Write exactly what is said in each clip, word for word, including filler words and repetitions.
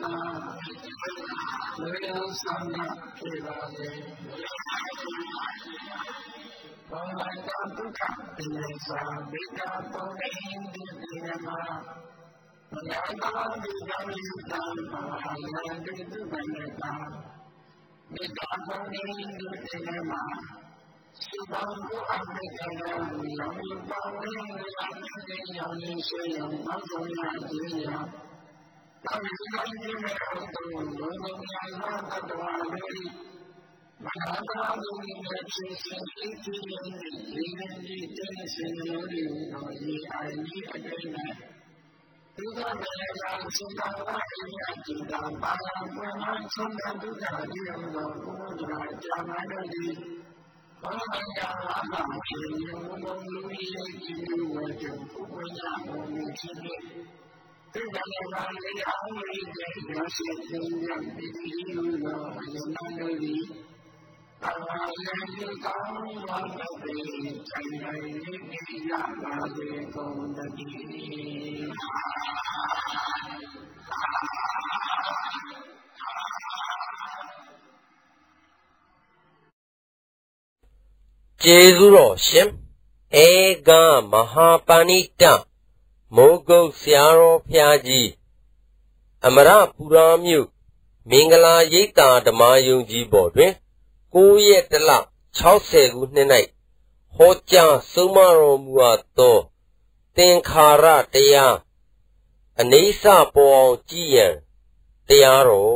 ကျေးဇူးတော်ရှင်ဧကမဟာပဏိတမိုးကုတ်ဆရာတော်ဘုရားကြီးအမရပူရာမြို့မင်္ဂလာရိပ်သာဓမ္မယုံကြည်ပေါ်တွင်ကိုးရက်တလ၆၀ခုနှစ်၌ဟောကြားဆုံးမတော်မူအပ်သောသင်္ခါရတရားအနိစ္စပေါ်အောင်ကြည်ရန်တရားတော်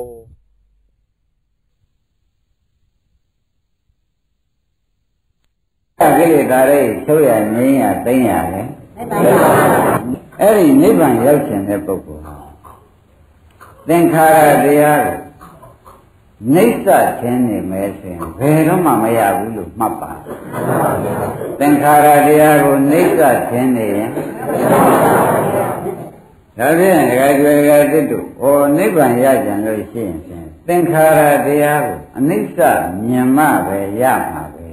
ကိလေသာတွေချုပ်ရငြိမ်းရသိမ်းရလေအဲ့ဒီနိဗ္ဗာန်ရောက်ခြင်းတဲ့ပုဂ္ဂိုလ်ဟာသင်္ခါရတရားကိုနှိမ့်စခြင်းနေမယ်ဆိုရင်ဘယ်တော့မှမရဘူးလို့မှတ်ပါသင်္ခါရတရားကိုနှိမ့်စခြင်းနေရင်ဒါဖြင့်ဒကာကျွယ်ဒကာသစ်တို့ဟောနိဗ္ဗာန်ရကြလို့ရှိရင်သင်္ခါရတရားကိုအနိစ္စမြင်မှပဲရမှာပဲ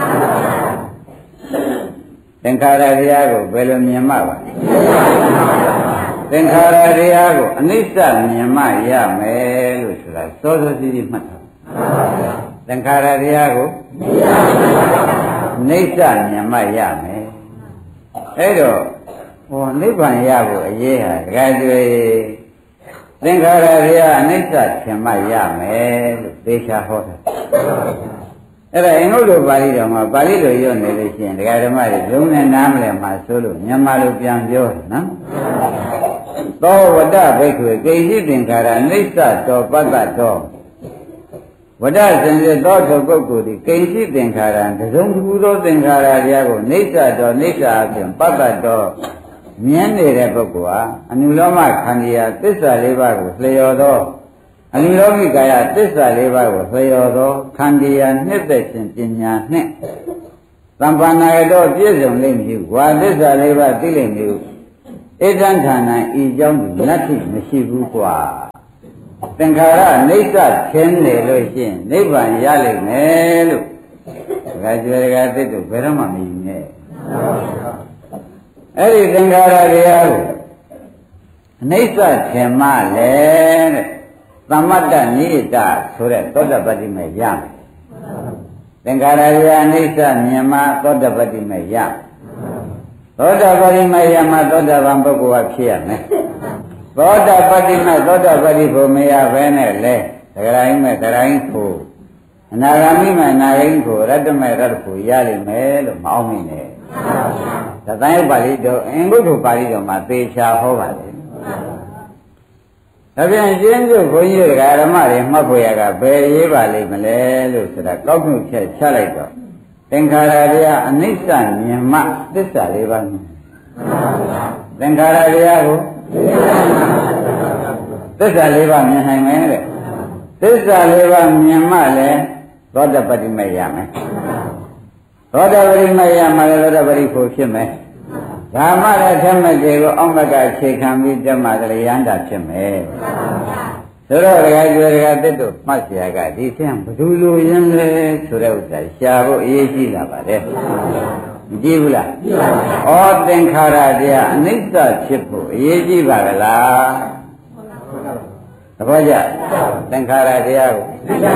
သင်္ခါရတရားကိုဘယ်လိုမြင်မှပါသင်္ခါရတရားကိုအနိစ္စမြင်မှရမယ်လို့ဆိုတာစောစောစီးစီးမှတ်ထားသင်္ခါရတရားကိုအနိစ္စမြင်မှရမယ်အဲ့တော့ဟောနိဗ္ဗာန်ရဖို့အရေးဟာဒကာကျွေသင်္ခါရတရားအနိစ္စမြင်မှရမယ်လို့သေချာဟောတာအဲ့ဒါအင်္ဂုတ္တပါဠိတော်မှာပါဠိလိုရွတ်နေလို့ရှိရင်ဒကာဓမ္မတွေလုံးနဲ့နားမလည်မှဆိုလို့မြန်မာလိုပြန်ပြောတယ်နော်သောဝတ္တဘိက္ခွေကိဉ္စိသင်္ခါရအိဋ္ဌတောပတ္တတောဝတ္တစင်စစ်သောထိုပုဂ္ဂိုလ်သည်ကိဉ္စိသင်္ခါရတစုံတစ်ခုသောသင်္ခါရတရားကိုအိဋ္ဌတောအိဋ္ဌအပြင်ပတ္တတောမြင်နေတဲ့ပုဂ္ဂိုလ်ဟာအနုလောမခန္ဓာသစ္စာလေးပါးကိုလျော်သောအနုလောမိကာယသစ္စာလေးပါးကိုလျော်သောခန္ဓာနှစ်သက်ခြင်းပညာနှင့်သံပါဏာရတော့ပြည့်စုံလိမ့်မည်ဝါသစ္စာလေးပါးသိလိမ့်မည်ဣဒံဌာနံဤကြောင့်နတ္ထိမရှိဘူးကွာသင်္ခါရအိဋ္ဌခြင်းနေလို့ရှိရင်နိဗ္ဗာန်ရလိမ့်မယ်လို့ဒါကြွယ်ကသစ်တို့ဘယ်တော့မှမယူနဲ့အဲ့ဒီသင်္ခါရတရားကိုအိဋ္ဌခြင်းမှလည်းတဲ့သမတ္တနိဋ္ဌဆိုတဲ့သောတပတ္တိမဲ့ရမယ်သင်္ခါရတရားအိဋ္ဌမြင်မှသောတပတ္တိမဲ့ရသောတပတ္တိမဲ့ရမှသောတပန်ပုဂ္ဂိုလ်ကဖြစ်ရမယ်သောတပတ္တိမဲ့သောတပတ္တိကိုမရဘဲနဲ့လေသဂရိုင်းမဲ့သဂရိုင်းကိုအနာဂါမိမဲ့အနာဂိကိုရတ္တမဲ့ရတ္တကိုရလိမ့်မယ်လို့မအောင်မိနဲ့သတ္တယပါဠိတော်အင်္ဂုတ္တပါဠိတော်မှာသေချာဟောပါလေဒါပြန်ရှင်းစုဘုန်းကြီးတွေကဓမ္မတွေမှတ်ဖို့ရကဘယ်ရေးပါလိမ့်မလဲလို့ဆိုတာကောက်မှုချက်ချလိုက်တော့သင်္ခါရတရားအနိစ္စမြင်မှသစ္စာလေးပါးမြင်သင်္ခါရတရားကိုသစ္စာလေးပါးမြင်နိုင်မယ်တဲ့သစ္စာလေးပါးမြင်မှလည်းသောတပတ္တိမရမယ်သောတပတ္တိမရမှလည်းသောတပတ္တိဖို့ဖြစ်မယ်ဓမ္မရဲ့ဓမ္မတွေကိုအောက်ဘက်ကအခြေခံပြီးဓမ္မကလေးရန်တာဖြစ်မယ်ဆိုတော့ဒကာကျွယ်ဒကာသစ်တို့မှတ်เสียကဒီဆင်းဘယ်သူလိုရင်းလဲဆိုတဲ့ဥစ္စာရှားဖို့အရေးကြီးလာပါတယ်မကြည့်ဘူးလားကြည့်ပါပါဩသင်္ခါရတရားအနိစ္စဖြစ်ဖို့အရေးကြီးပါကလားဟသဘောကျသင်္ခါရတရားကို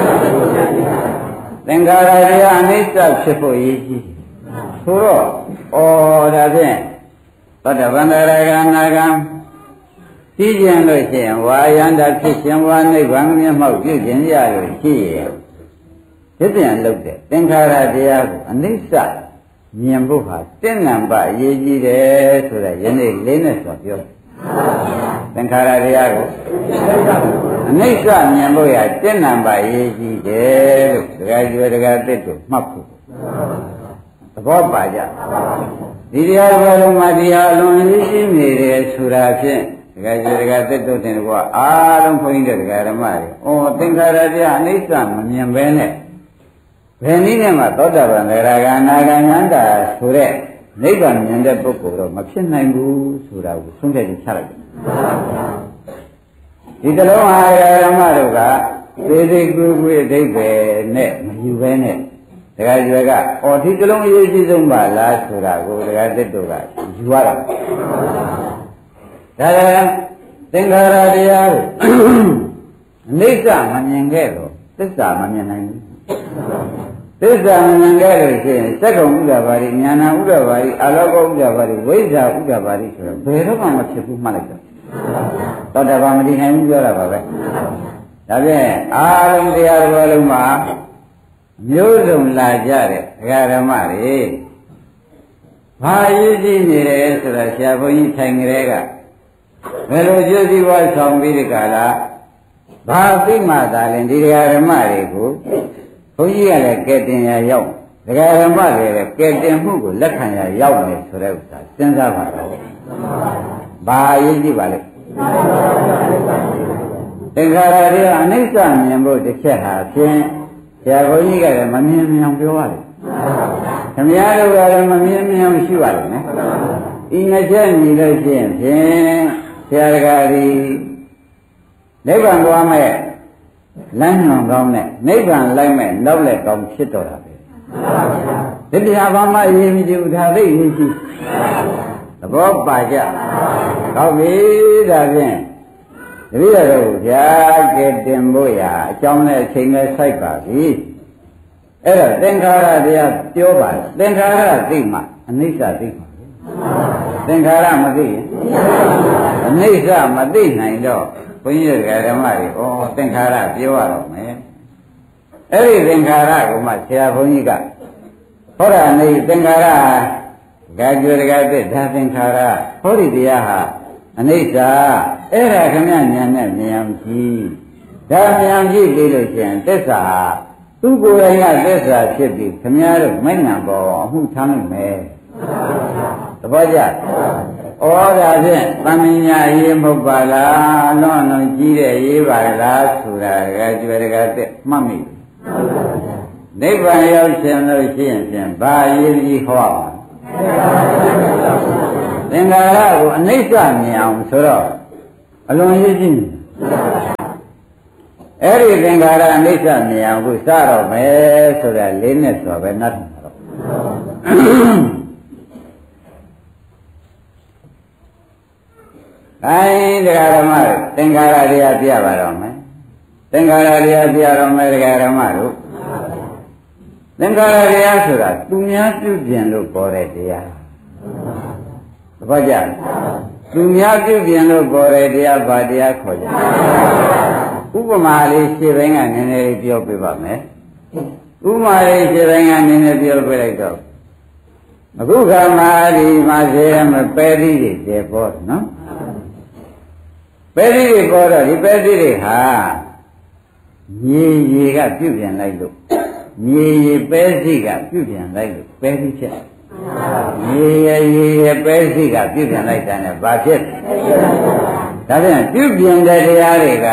သင်္ခါရတရားအနိစ္စဖြစ်ဖို့ရည်ကြီးဆိုတော့ဩဒါဖြင့်သောတပန်တရဂံနာဂံကြည့်ခြင်းလို့ရှိရင်ဝါယန္တာဖြစ်ခြင်းဝါနိဗ္ဗာန်မျက်မှောက်ပြုခြင်းရလို့ရှိရင်ဒီပြန်လုပ်တဲ့သင်္ခါရတရားကိုအနိစ္စမြင်ဖို့ဟာတင့်နံပါအရေးကြီးတယ်ဆိုတဲ့ယနေ့လေးနဲ့ဆိုပြောသင်္ခါရတရားကိုအနိစ္စမြင်ဖို့ရတင့်နံပါအရေးကြီးတယ်လို့ဒကာကျွယ်ဒကာသစ်တို့မှတ်ဖို့သဘောပါကြဒီတရားဘာလို့မှဒီဟာအလွန်ရေးကြီးနေတယ်ဆိုတာဖြင့်ဒကာကျွယ်ဒကာသစ်တို့တင်ကွာအားလုံးခွင့်တဲ့ဒကာဓမ္မတွေဩသင်္ခါရတရားအနိစ္စမမြင်ဘဲနဲ့ဘယ်နည်းနဲ့မှသောတာပန်သရဂါနာဂံယန္တာဆိုတဲ့နိဗ္ဗာန်မြင်တဲ့ပုဂ္ဂိုလ်တော့မဖြစ်နိုင်ဘူးဆိုတာကိုသုံးဖြတ်ပြီးချလိုက်တယ်ဒီတလုံးဟာဓမ္မတို့ကသေသေးကူကူအဓိပ္ပာယ်နဲ့မယူဘဲနဲ့ဒကာကျွယ်ကအော်ဒီတလုံးအရေးကြီးဆုံးပါလားဆိုတာကိုဒကာသစ်တို့ကယူရတာဒါလည်းသင်္ခါရတရားကိုအနိစ္စမမြင်ခဲ့တော့သစ္စာမမြင်နိုင်ဘူးသစ္စာမမြင်ခဲ့လို့ရှိရင်စက္ကုံဥဒ္ဒဘာရိဉာဏဥဒ္ဒဘာရိအာလောကဥဒ္ဒဘာရိဝိဇ္ဇာဥဒ္ဒဘာရိဆိုတော့ဘယ်တော့မှမဖြစ်ဘူးမှတ်လိုက်တော့သောတာပန်မတည်နိုင်ဘူးပြောတာပါပဲဒါဖြင့်အာရုံတရားတော်လုံးမှာမျိုးစုံလာကြတဲ့ဒကာဓမ္မတွေဘာရည်ကြည်နေတယ်ဆိုတာဆရာဘုန်းကြီးထိုင်ကြတဲ့ကဘယ်လိုကျိုးစီးပွားဆောင်ပြီးဒီကလာဘာသိမှသာလဲဒီဒကာဓမ္မတွေကိုဘုန်းကြီးကလည်းကဲတင်ရရောက်ဒကာဓမ္မတွေလည်းကဲတင်မှုကိုလက်ခံရရောက်နေဆိုတဲ့ဥစ္စာစဉ်းစားပါတော့ဘာရည်ကြည်ပါလဲသင်္ခါရတွေအနိစ္စမြင်ဖို့တစ်ချက်ဟာဖြင့်ဆရာဘုန်းကြီးကလည်းမမြင်မြင်ပြောရတယ်ခင်ဗျားတို့ကလည်းမမြင်မြင်ရှိရတယ်နော်ဤနှစ်ချက်ညီလို့ရှိရင်ဖြင့်ဆရာတကားဒီနိဗ္ဗာန်သွားမဲ့လမ်းညွန်ကောင်းနဲ့နိဗ္ဗာန်လိုက်မဲ့နောက်လက်ကောင်းဖြစ်တော်တာပဲဒီတရားဘာမှအရေးမကြီးဘူးဒါသိရေးကြည့်သဘောပါကြဟုတ်ပြီဒါဖြင့်တပည့်တော်ဗျာကဲတင်ဖို့ရာအကြောင်းနဲ့အချိန်နဲ့စိုက်ပါပြီအဲ့တော့သင်္ခါရတရားပြောပါသင်္ခါရသိမှအနိစ္စသိမှသင်္ခါရမသိရင်အနိစ္စမသိနိုင်တော့ဘုန်းကြီးတို့ဓမ္မတွေဩသင်္ခါရပြောရတော့မယ်အဲ့ဒီသင်္ခါရကိုမှဆရာဘုန်းကြီးကဟောတာနေသင်္ခါရဂါကျွေကတဲ့ဒါသင်္ခါရဟောဒီတရားဟာအနိစ္စအဲ့ဒါခမဉာဏ်နဲ့မြင်အောင်ကြည့်ဒါမြင်အောင်ကြည့်ပြီးလို့ရှိရင်သစ္စာသူကိုယ်တိုင်ကသစ္စာဖြစ်ပြီးခမည်းတော်မိုက်ငံပေါ်အမှုထမ်းနိုင်မယ်သဘောကျဩဒါဖြင့်သမ္မညာရေးမဟုတ်ပါလားလွန်လွန်ကြီးတဲ့ရေးပါလားဆိုတာကကျွယ်တကာတဲ့မှတ်မိနိဗ္ဗာန်ရောက်ရှင်လို့ရှိရင်ဖြင့်ဘာရေးကြီးဟောပါသင်္ခါရကိုအနိစ္စမြင်အောင်ဆိုတော့အလွန်ရေးကြည့်အဲ့ဒီသင်္ခါရအနိစ္စမြင်အောင်ကိုစတော့မယ်ဆိုတာလေးနဲ့ဆိုပဲနတ်တော့အဲတရားဓမ္မသင်္ခါရတရားပြပါတော့မယ်သင်္ခါရတရားပြတော့မယ်တရားဓမ္မတို့သင်္ခါရတရားဆိုတာသူများပြုပြင်လို့ပေါ်တဲ့တရားသဘောကျသူများပြုပြင်လို့ပေါ်တဲ့တရားဘာတရားခေါ်ကြဥပမာလေးရှင်းပိုင်းကနည်းနည်းလေးပြောပြပါမယ်ဥပမာလေးရှင်းပိုင်းကနည်းနည်းပြောပြလိုက်တော့အခုခါမှာဒီမှာဇေယမပဲသီးတွေကျေပေါ်နော်ပဲသီးတွေပေါ်တော့ဒီပဲသီးတွေဟာမြေရေကပြုပြင်လိုက်လို့မြေရေပဲသီးကပြုပြင်လိုက်လို့ပဲသီးဖြစ်ရေရေရေပဲသီးကပြုပြင်လိုက်တာနဲ့ဘာဖြစ်ဒါပြန်ပြုပြင်တဲ့တရားတွေက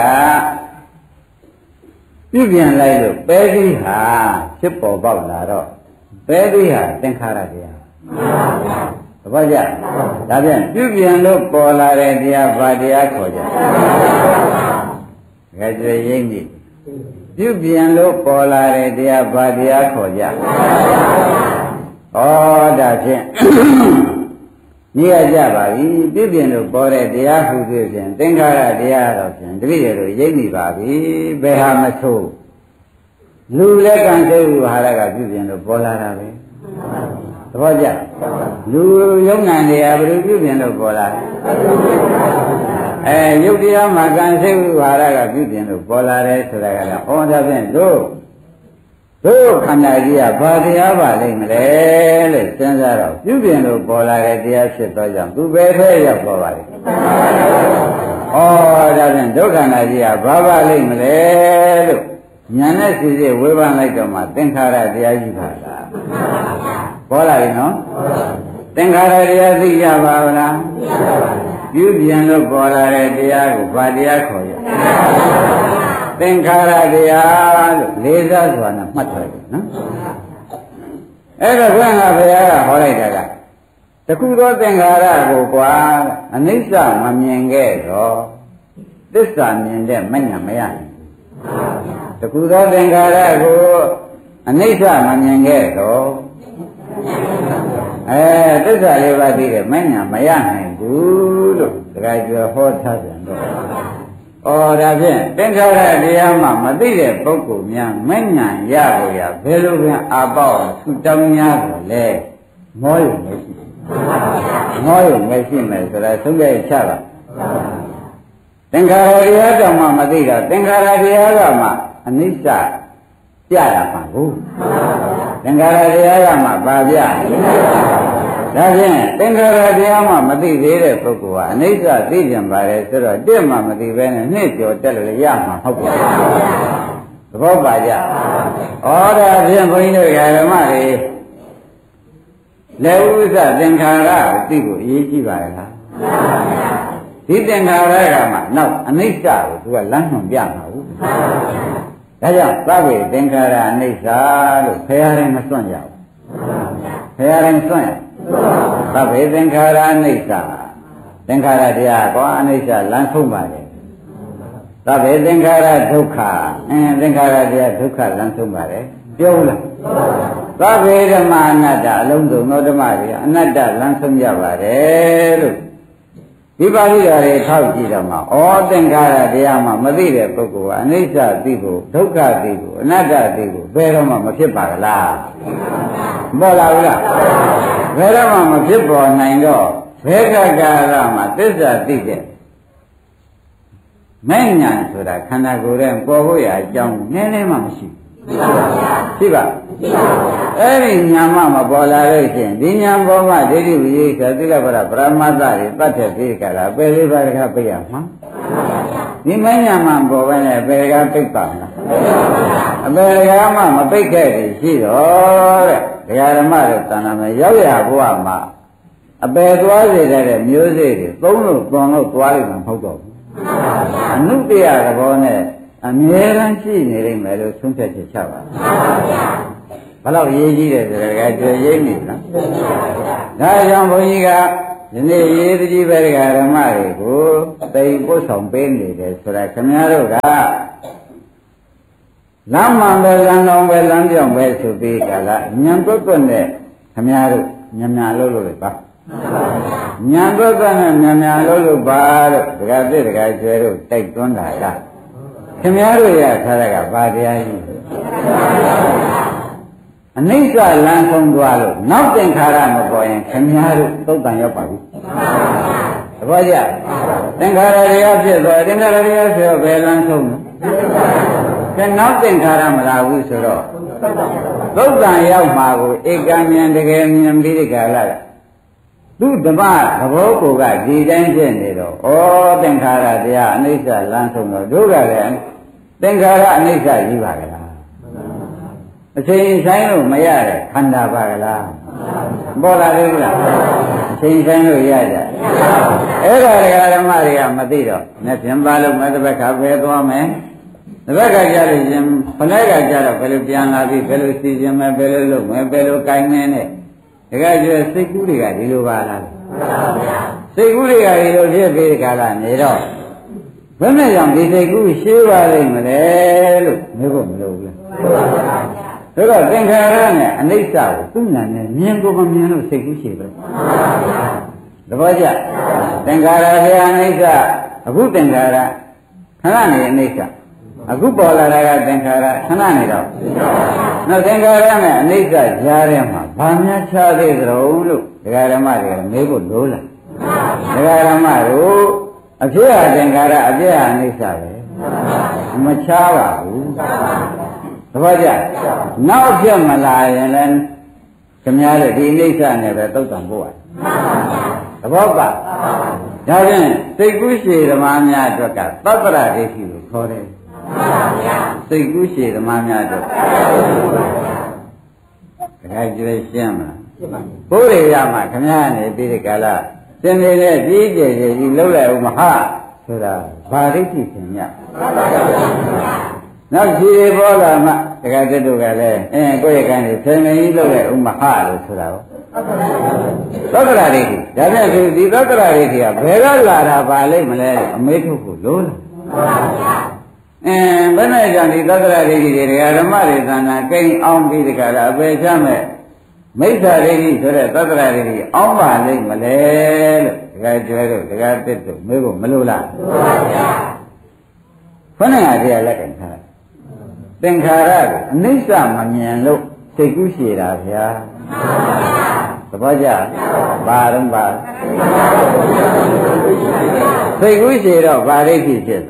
ပြုပြင်လိုက်လို့ပဲသီးဟာဖြစ်ပေါ်ပေါက်လာတော့ပဲသီးဟာသင်္ခါရတရားသဘောကျဒါပြန်ပြုပြင်လို့ပေါ်လာတဲ့တရားဘာတရားခေါ်ကြလဲကြွေရင်းကြည့်ပြုပြင်လို့ပေါ်လာတဲ့တရားဘာတရားခေါ်ကြဩဒါဖြင့်နေရကြပါပြီပြည့်ပြည့်လို့ပေါ်တဲ့တရားဟုဆိုဖြင့်သင်္ခါရတရားတော့ဖြင့်တပည့်တွေရိပ်မိပါပြီဘယ်ဟာမဆိုးလူလက်ကံစိတ်ဥဟာရကပြည့်ပြည့်လို့ပေါ်လာတာပဲသဘောကျလူယုံနာနေရဘယ်လိုပြည့်ပြည့်လို့ပေါ်လာအဲယုတ်တရားမှာကံစိတ်ဥဟာရကပြည့်ပြည့်လို့ပေါ်လာတယ်ဆိုတာကလည်းဩဒါဖြင့်တို့တို့ခန္ဓာကြီးကဘာတရားပါလိမ့်မလဲလို့စဉ်းစားတော့ပြုပြင်လို့ပေါ်လာတဲ့တရားဖြစ်သောကြောင့်သူပဲထဲရောက်ပေါ်ပါလေ။ဩဒါဖြင့်ဒုက္ခနာကြီးကဘာပါလိမ့်မလဲလို့ညာနဲ့စီစီဝေဖန်လိုက်တော့မှသင်္ခါရတရားကြီးပါလား။ပေါ်လာပြီနော်။သင်္ခါရတရားသိကြပါဗလား။ပြုပြင်လို့ပေါ်လာတဲ့တရားကိုဘာတရားခေါ်ရသင်္ခါရတရားလို့လေးစားစွာနဲ့မှတ်ထားတယ်နော်အဲ့ဒါဘုရားဘုရားကဟောလိုက်တာကတခုသောသင်္ခါရကိုကွာအနိစ္စမမြင်ခဲ့တော့သစ္စာမြင်တဲ့မဉဏ်မရဘူးတခုသောသင်္ခါရကိုအနိစ္စမမြင်ခဲ့တော့အဲသစ္စာလေးပါးသိတဲ့မဉဏ်မရနိုင်ဘူးလို့တခါကျော်ဟောထားပြန်တော့ဩဒါဖြင့်သင်္ခါရတရားမှမသိတဲ့ပုဂ္ဂိုလ်များမဉဏ်ရဖို့ရဘယ်လိုပြန်အာပေါသူတောင်းများကိုလဲမောရုံမရှိမောရုံမရှိမယ်ဆိုတာသုံးရချပါသင်္ခါရတရားတောင်မှမသိတာသင်္ခါရတရားကမှအနိစ္စပြရမှာကိုသင်္ခါရတရားကမှဘာပြဒါဖြင့်သင်္ခါရတရားမှမသိသေးတဲ့ပုဂ္ဂိုလ်ဟာအနိစ္စသိကြပါလေဆိုတော့တစ်မှမသိဘဲနဲ့နှစ်ကျော်တက်လို့ရမှာဟုတ်ပါဘူးသဘောပါကြဩဒါဖြင့်ဘုန်းကြီးတို့ဓမ္မတွေလက်ဥစ္စာသင်္ခါရကိုသိဖို့အရေးကြီးပါလားဒီသင်္ခါရကမှနောက်အနိစ္စကိုသူကလမ်းညွှန်ပြမှာဟုတ်ဒါကြောင့်သဗ္ဗေသင်္ခါရအနိစ္စလို့ဖရာတိုင်းမစွန့်ကြဘူးဖရာတိုင်းစွန့်ရသဗ္ဗေသင်္ခါရအနိစ္စသင်္ခါရတရားကောအနိစ္စလမ်းဆုံးပါလေသဗ္ဗေသင်္ခါရဒုက္ခအင်းသင်္ခါရတရားဒုက္ခလမ်းဆုံးပါလေပြောလားသဗ္ဗေဓမ္မအနတ္တအလုံးစုံသောဓမ္မတွေအနတ္တလမ်းဆုံးကြပါတယ်လို့ဒီပါဠိတော်တွေထောက်ကြည့်တော့မှဩသင်္ခါရတရားမှမသိတဲ့ပုဂ္ဂိုလ်ကအနိစ္စသိဖို့ဒုက္ခသိဖို့အနတ္တသိဖို့ဘယ်တော့မှမဖြစ်ပါကလားပေါ်လာဘူးလားဘယ်တော့မှမဖြစ်ပေါ်နိုင်တော့ဘယ်ကကာလမှာသစ္စာသိတဲ့မဲ့ညာဆိုတာခန္ဓာကိုယ်ရဲ့ပေါ်ဖို့ရအကြောင်းနည်းနည်းမှမရှိဘူးရှိပါအဲ့ဒီညာမှမပေါ်လာလို့ရှိရင်ဒီညာပေါ်မှာဒိဋ္ဌိဝိရိယသတိလပရပရမတ္တတွေတတ်တဲ့ဒီကလာပယ်လေးပါးကပြရမှာဒီမညာမှပေါ်ပဲနဲ့ပယ်ကပိတ်ပါမလားအပယ်ကမှမပိတ်ခဲ့တယ်ရှိတော့တဲ့ဒကာဓမ္မတို့တဏ္ဍာမှာရောက်ရဘုရားမှာအပယ်သွားစေတဲ့မျိုးစေ့တွေသုံးလို့သွန်လို့သွားလိမ့်မှာမဟုတ်တော့ဘူးအနုတ္တရသဘောနဲ့အမြဲတမ်းရှိနေလိမ့်မယ်လို့ဆုံးဖြတ်ချက်ချပါဘယ်လောက်ရေးကြီးတယ်ဆိုတော့ကြွယ်ရေးနေလားဒါကြောင့်ဘုန်းကြီးကဒီနေ့ရေးတကြီးပဲဓမ္မတွေကိုသိပို့ဆောင်ပေးနေတယ်ဆိုတာခင်ဗျားတို့ကလမ်းမှန်ပဲလမ်းလောင်းပဲလမ်းပြောင်းပဲဆိုပြီးကလာညံတွတ်တွတ်နဲ့ခင်ဗျားတို့ညံညာလို့လို့ပါညံတွတ်တွတ်နဲ့ညံညာလို့လို့ပါလို့ဒကာပြည့်ဒကာကျွဲတို့တိုက်တွန်းတာကခင်ဗျားတို့ရထားတဲ့ကဘာတရားကြီးအနိစ္စလမ်းဆုံးသွားလို့နောက်သင်္ခါရမပေါ်ရင်ခင်ဗျားတို့သုတ်တန်ရောက်ပါဘူးသဘောကျသင်္ခါရတရားဖြစ်သွားသင်္ခါရတရားဆိုတော့ဘယ်လမ်းဆုံးလဲကဲနောက်သင်္ခါရမလာဘူးဆိုတော့သုတ်တန်ရောက်မှာကိုဧကံဉာဏ်တကယ်ဉာဏ်ပြီးဒီကလာသူဓမ္မသဘောကိုကဒီတိုင်းဖြစ်နေတော့ဩသင်္ခါရတရားအနိစ္စလမ်းဆုံးတော့တို့ကလည်းသင်္ခါရအနိစ္စကြီးပါကလားအချိန်ဆိုင်လို့မရတဲ့ခန္ဓာပါကလားပေါ်လာသေးလားအချိန်ဆိုင်လို့ရကြအဲ့ဒါဓမ္မတွေကမသိတော့နဲ့ပြန်ပါလို့မတပည့်ခါပဲသွားမယ်တပည့်ကကြလို့ရှင်ခဏကကြတော့ဘယ်လိုပြန်လာပြီဘယ်လိုစီစဉ်မယ်ဘယ်လိုလုပ်မယ်ဘယ်လိုကိုင်းနေနဲ့တကယ်ကျစိတ်ကူးတွေကဒီလိုပါလားစိတ်ကူးတွေကဒီလိုဖြစ်ပြီးကြတာနေတော့ဘယ်နဲ့ကြောင့်ဒီစိတ်ကူးရှင်းပါလိမ့်မလဲလို့မျိုးဖို့မလိုဘူးလားဒါတော့သင်္ခါရနဲ့အနိစ္စကိုသူ့နာနဲ့မြင်ကိုမမြင်လို့စိတ်ကူးရှိပဲသဘောကျသင်္ခါရဗျာအနိစ္စအခုသင်္ခါရခဏနေအနိစ္စအခုပေါ်လာတာကသင်္ခါရခဏနေတော့နောက်သင်္ခါရနဲ့အနိစ္စကြားထဲမှာဘာများခြားသေးသလဲလို့ဒကာဓမ္မတွေမေးဖို့လိုလားဒကာဓမ္မတို့အဖြစ်အသင်္ခါရအပြည့်အနိစ္စပဲမခြားပါဘူးသဘောကျနောက်ပြတ်မလာရင်လည်းခင်ဗျားတို့ဒီအိဋ္ဌနဲ့ပဲသုတ်တံပို့ရတယ်သဘောပါဒါဖြင့်စိတ်ကူးရှည်ဓမ္မများအတွက်ကသတ္တရဒိဋ္ဌိကိုခေါ်တယ်စိတ်ကူးရှည်ဓမ္မများအတွက်ဒါကြွယ်ရှင်းမလားဘုရားရမှာခင်ဗျားနေပြီးဒီကလာသင်နေတဲ့ကြီးကျယ်ကြီးလှုပ်လိုက်ဦးမဟာဆိုတာဘာဒိဋ္ဌိသင်ညနောက်ခြေပေါ်လာမှတခါတည်းတို့ကလည်းအင်းကိုယ့်ရဲ့ကံတွေဆယ်မင်းကြီးလုပ်တဲ့ဥမဟာလို့ဆိုတာပေါ့သောတရာဒိဋ္ဌိဒါဖြင့်ဒီဒီသောတရာဒိဋ္ဌိကဘယ်ကလာတာပါလိမ့်မလဲအမေထုတ်ဖို့လို့လားအင်းဘယ်နဲ့ကြောင့်ဒီသောတရာဒိဋ္ဌိတွေဓမ္မတွေသဏ္ဍာန်ကိန်းအောင်ပြီးတခါလားအပေချမဲ့မိစ္ဆာဒိဋ္ဌိဆိုတဲ့သောတရာဒိဋ္ဌိအောင်ပါလိမ့်မလဲလို့တခါကျွဲတို့တခါတစ်တို့မေးဖို့မလိုလားခொနည်းကတရားလက်ကင်ထားသင်္ခါရကိုအနိစ္စမမြင်လို့စိတ်ကူးရှည်တာဗျာသဘောကျဘာတော့ဘာစိတ်ကူးရှည်တော့ဘာဒိဋ္ဌိဖြစ်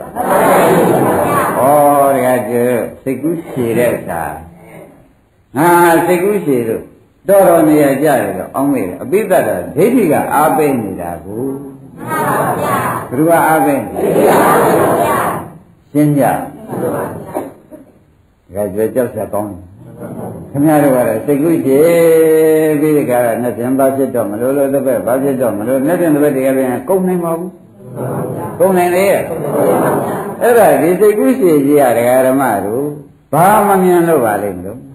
သွားဩတကယ်ကျစိတ်ကူးရှည်တဲ့အခါငါစိတ်ကူးရှည်လို့တော်တော်နေရကြတယ်တော့အောင်းမေးတယ်အပိဿတာဒိဋ္ဌိကအားပေးနေတာကိုဘယ်သူကအားပေးနေရှင်းကြဒါကြွယ်ကြောက်ဆက်ကောင်းတယ်ခင်ဗျားတို့ကတော့စိတ်ကူးရှည်ပြီးဒီကရနဲ့ပြန်ပါဖြစ်တော့မလို့လို့တစ်ပတ်ပါဖြစ်တော့မလို့နဲ့ပြန်တစ်ပတ်တကယ်ပြန်ကုန်နိုင်ပါဘူးကုန်နိုင်လေအဲ့ဒါဒီစိတ်ကူးရှည်ကြီးရဒကာဓမ္မတို့ဘာမမြင်လို့ပါလိမ့်မလို့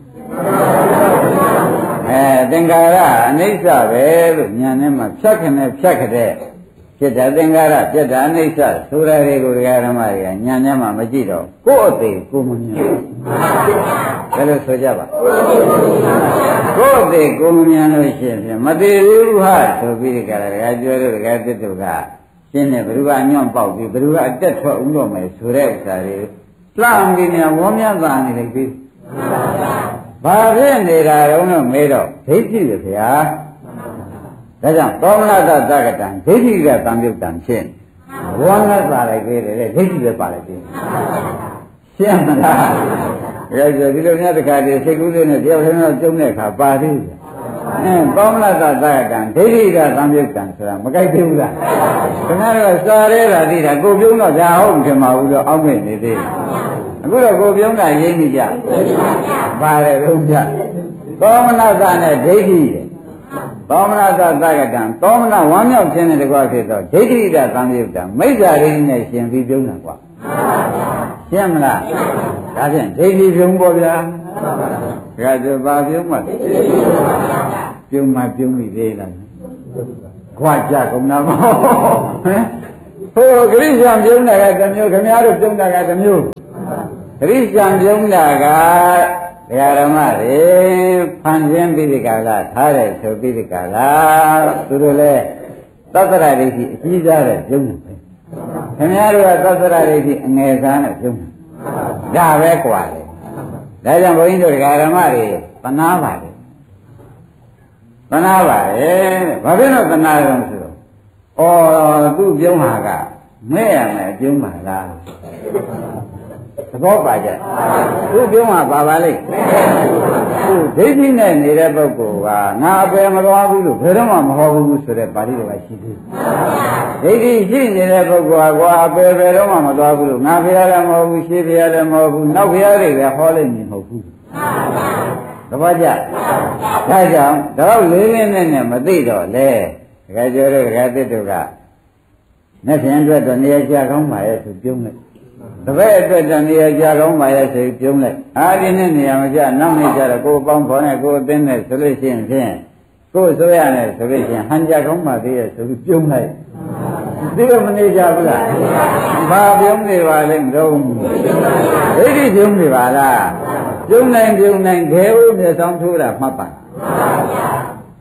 အဲသင်္ခါရအနိစ္စပဲလို့ဉာဏ်နဲ့မှဖြတ်ခနဲ့ဖြတ်ခတဲ့ဖြစ်တဲ့သင်္ခါရပြတ်တာအနိစ္စဆိုတာတွေကိုဒကာဓမ္မတွေကဉာဏ်နဲ့မှမကြည့်တော့ကိုယ့်အသေးကိုမမြင်ဘူးဘယ်လိုဆိုကြပါကိုယ့်အသေးကိုမမြင်လို့ရှိရင်မသေးသေးဘူးဟာဆိုပြီးဒီကရဒကာကျွဲတို့ဒကာတစ်တို့ကရှင်းတယ်ဘယ်သူကညွန့်ပေါက်ပြီးဘယ်သူကအတက်ထွက်ဦးတော့မယ်ဆိုတဲ့ဥစ္စာတွေလှမ်းပြီးမြန်ဝေါမြတ်သာနေလိုက်ပြီဘာဖြစ်နေတာတော့မေးတော့ဒိဋ္ဌိပဲဗျာဒါကြောင့်သောမနတသက္ကတံဒိဋ္ဌိကသံယုတ်တံဖြစ်ဝေါမြတ်သာလိုက်ပြီတဲ့ဒိဋ္ဌိပဲပါလိုက်ပြီရှင်းမလားဒါဆိုဒီလိုများတခါတည်းစိတ်ကူးလေးနဲ့တယောက်တည်းတော့ကျုံတဲ့အခါပါသေးတယ်အင်းသောမနတသက္ကတံဒိဋ္ဌိကသံယုတ်တံဆိုတာမကြိုက်သေးဘူးလားခင်ဗျားတို့ကစားရဲတာသိတာကိုပြုံးတော့ဒါဟုတ်မထင်ပါဘူးတော့အောက်မဲ့နေသေးတယ်အခုတော့ကိုပြုံးတာရင်းမိကြပါတယ်လုံးကြသောမနတနဲ့ဒိဋ္ဌိသောမနတသက္ကတံသောမနဝမ်းမြောက်ခြင်းနဲ့တကွာဖြစ်တော့ဒိဋ္ဌိကသံယုတ်တံမိစ္ဆာရင်းနဲ့ရှင်ပြီးပြုံးတာကွာရှင်းမလားဒါဖြင့်ဒိဋ္ဌိပြုံးပေါ်ဗျာဒါဆိုဘာပြုံးမှပြုံးမှပြုံးမိသေးလားခွာကြကုန်တာမဟုတ်ဟမ်ဟိုဂရိရှံပြုံးတာကတစ်မျိုးခင်ဗျားတို့ပြုံးတာကတစ်မျိုးဂရိရှံပြုံးတာကဒကာဓမ္မတွေဖန်ဆင်းပြီးဒီကလာထားတယ်ဆိုပြီးဒီကလာသူတို့လည်းသတ္တရဒိဋ္ဌိအကြီးစားတဲ့ပြုံးတယ်ခင်ဗျားတို့ကသတ္တရဒိဋ္ဌိအငယ်စားနဲ့ပြုံးတယ်ဒါပဲกว่าလေဒါကြောင့်ဘုန်းကြီးတို့ဒကာဓမ္မတွေသနာပါတယ်သနာပါတယ်ဘာဖြစ်လို့သနာကြလဲဆိုတော့ဩသူ့ပြုံးဟာကမဲ့ရမယ်ပြုံးပါလားသဘောပါကြသူ့ပြုံးဟာပါပါလိမ့်သူဒိဋ္ဌိနဲ့နေတဲ့ပုဂ္ဂိုလ်ကငါအပယ်မသွားဘူးလို့ဘယ်တော့မှမဟောဘူးဆိုတဲ့ပါဠိတော်ကရှိသေးတယ်ဒိဋ္ဌိရှိနေတဲ့ပုဂ္ဂိုလ်ကကွာအပယ်ဘယ်တော့မှမသွားဘူးလို့ငါဖရာလည်းမဟုတ်ဘူးရှေးဖရာလည်းမဟုတ်ဘူးနောက်ဖရာတွေလည်းဟောလိမ့်မည်မဟုတ်ဘူးသဘောကျဒါကြောင့်တော့လေးလေးနဲ့နဲ့မသိတော့လေတခါကျော်တို့တခါတစ်တို့ကနဲ့ဖြင့်အတွက်တော့နေရာကြကောင်းပါရဲ့သူပြုံးလိုက်တပည့်အတွက်တော့နေရာကြကောင်းပါရဲ့ဆိုပြုံးလိုက်အားဒီနဲ့နေရာမကြနောက်နေကြတော့ကိုယ်ပေါင်းဖော်နဲ့ကိုယ်အသင်းနဲ့ဆိုလို့ရှိရင်ဖြင့်ကိုယ်ဆိုရနဲ့ဆိုလို့ရှိရင်ဟန်ကြကောင်းပါသေးရဲ့ဆိုပြီးပြုံးလိုက်ဒီလိုမနေကြဘူးလားဘာပြုံးနေပါလဲမတော့ဒိဋ္ဌိပြုံးနေပါလားပြုံးနိုင်ပြုံးနိုင်ခဲဦးမြေဆောင်ထိုးတာမှတ်ပါဒ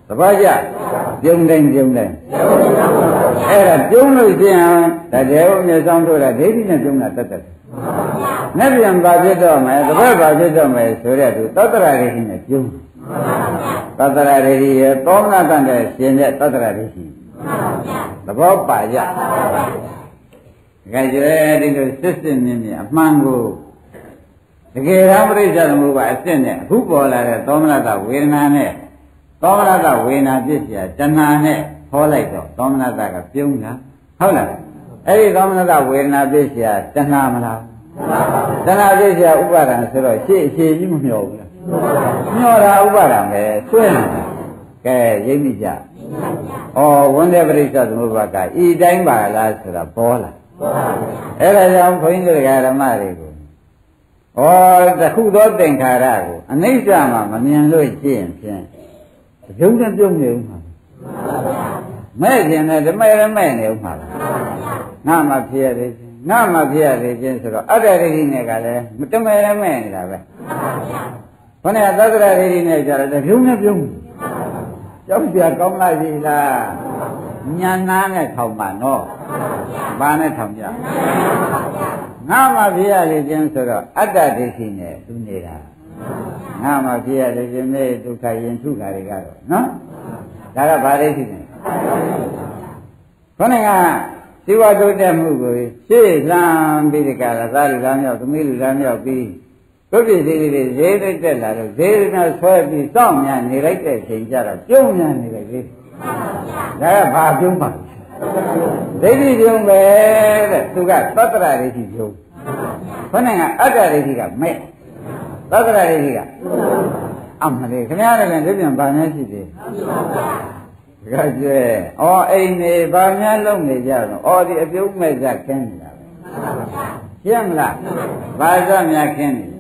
သဘောကျပြုံးတိုင်းပြုံးတိုင်းအဲ့ဒါပြုံးလို့ရှိရင်ဒါတေဝမျက်စောင်းတို့တာဒိဋ္ဌိနဲ့ပြုံးတာတတ်တတ်နဲ့ပြန်ပါဖြစ်တော့မယ်တပတ်ပါဖြစ်တော့မယ်ဆိုတဲ့သူသတ္တရာဒိဋ္ဌိနဲ့ပြုံးသတ္တရာဒိဋ္ဌိရဲ့သောမနာတန်တဲ့ရှင်တဲ့သတ္တရာဒိဋ္ဌိသဘောပါကြတကယ်ကျွဲဒီလိုစစ်စစ်မြင်မြင်အမှန်ကိုတကယ်တော့ပြိဿသမုပ္ပါအစစ်နဲ့အခုပေါ်လာတဲ့သောမနတဝေဒနာနဲ့သောမနတဝေဒနာပြည့်စရာတဏှာနဲ့ဟောလိုက်တော့သောမနတကပြုံးတာဟုတ်လားအဲ့ဒီသောမနတဝေဒနာပြည့်စရာတဏှာမလားတဏှာပြည့်စရာဥပါဒံဆိုတော့ရှေ့အရှိကြီးမမျှော်ဘူးလားမျှော်တာဥပါဒံပဲဆွဲနေတာကဲရိပ်မိကြဩဝန္ဒေပရိစ္ဆသမုပ္ပါကဤတိုင်းပါလားဆိုတာပေါ်လာအဲ့ဒါကြောင့်ခွင်းတို့ဓမ္မတွေကိုဩတခုသောသင်္ခါရကိုအနိစ္စမှာမမြင်လို့ရှိရင်ဖြင့်ပြုံးနဲ့ပြုံးနေဦးမှာမဲ့ခြင်းနဲ့ဓမ္မရမဲ့နေဦးမှာငါမှဖြစ်ရသေးခြင်းငါမှဖြစ်ရသေးခြင်းဆိုတော့အတ္တဒိဋ္ဌိနဲ့ကလည်းဓမ္မရမဲ့နေတာပဲခொနဲ့သတ္တရဒိဋ္ဌိနဲ့ကြတော့ပြုံးနဲ့ပြုံးကြောက်ပြကောင်းလားရှိလားညာနာနဲ့ထောင်ပါနော်ဘာနဲ့ထောင်ကြငါမှဖြစ်ရလေခြင်းဆိုတော့အတ္တဒိဋ္ဌိနဲ့သူနေတာငါမှဖြစ်ရလေခြင်းနဲ့ဒုက္ခရင်ထုတာတွေကတော့နော်ဒါကဘာဒိဋ္ဌိလဲခொနဲ့ကဇီဝတုတ်တဲ့မှုကိုရှေ့လှမ်းပြီးဒီကရသားလူသားမြောက်သမီးလူသားမြောက်ပြီးဒုက္ခစီတွေဈေးသိတက်လာတော့ဈေးနဲ့ဆွဲပြီးစောင့်မြန်နေလိုက်တဲ့ချိန်ကျတော့ပြုံးမြန်နေလိုက်လေဒါကဘာပြုံးပါဒိဋ္ဌိပြုံးပဲတဲ့သူကသတ္တရာဒိဋ္ဌိပြုံးခொနဲ့ကအတ္တဒိဋ္ဌိကမဲ့သတ္တရာဒိဋ္ဌိကအမလေးခင်ဗျားလည်းဒီပြန်ဗာများရှိသေးတယ်ဒါကြွယ်ဩအိမ်နေဗာများလုံးနေကြတော့ဩဒီအပြုံးမဲ့ကြခင်းနေတာပဲရှင်းမလားဘာသာများခင်းနေ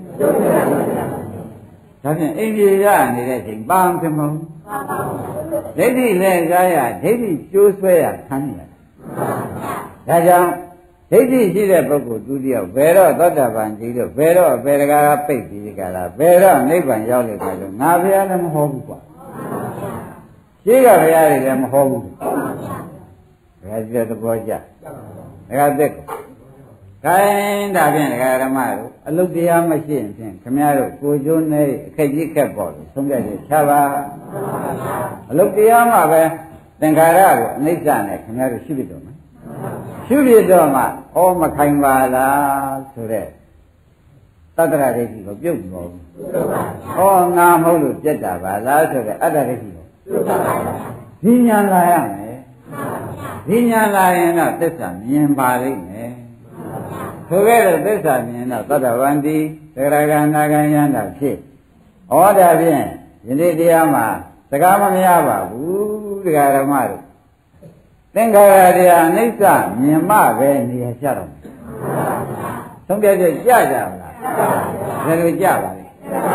ဒါဖြင့်အိမ်ကြီးရနေတဲ့ချိန်ပန်းဖြစ်မုံဒိဋ္ဌိလည်းကားရဒိဋ္ဌိကျိုးဆွဲရခံရဒါကြောင့်ဒိဋ္ဌိရှိတဲ့ပုဂ္ဂိုလ်သူတယောက်ဘယ်တော့သောတာပန်ကြီးတော့ဘယ်တော့ဘယ်တကားပိတ်ပြီးကြလားဘယ်တော့နိဗ္ဗာန်ရောက်လိမ့်မယ်လို့ငါဘုရားလည်းမဟောဘူးကွာရှိကဘုရားတွေလည်းမဟောဘူးဒါကြည့်တဲ့သဘောကျဒါကသက်ခိုင်းဒါဖြင့်ဒကာဓမ္မတို့အလုတ်တရားမရှိရင်ဖြင့်ခမည်းတော်ကိုကျိုးနေအခက်ကြီးခက်ပေါ်လို့ဆုံးဖြတ်ချက်ချပါအလုတ်တရားမှာပဲသင်္ခါရကိုအနိစ္စနဲ့ခမည်းတော်ရှိပြီတော့မယ်ရှိပြီတော့မှဩမခိုင်ပါလားဆိုတဲ့သတ္တရဒိဋ္ဌိကိုပြုတ်ပေါ်ဘူးဩငါမဟုတ်လို့ပြက်တာပါလားဆိုတဲ့အတ္တဒိဋ္ဌိကိုဒီညာလာရမယ်ဒီညာလာရင်တော့သစ္စာမြင်ပါလိမ့်မယ်ဆိုခဲ့တဲ့သစ္စာမြင်တော့သတ္တဝန္တိသရဂန္နာဂယန္တာဖြစ်ဩဒါဖြင့်ယနေ့တရားမှာစကားမများပါဘူးတရားဓမ္မတို့သင်္ခါရတရားအနိစ္စမြင်မှပဲနေရကြတော့သုံးပြချက်ကြကြပါလားဘယ်လိုကြပါလဲ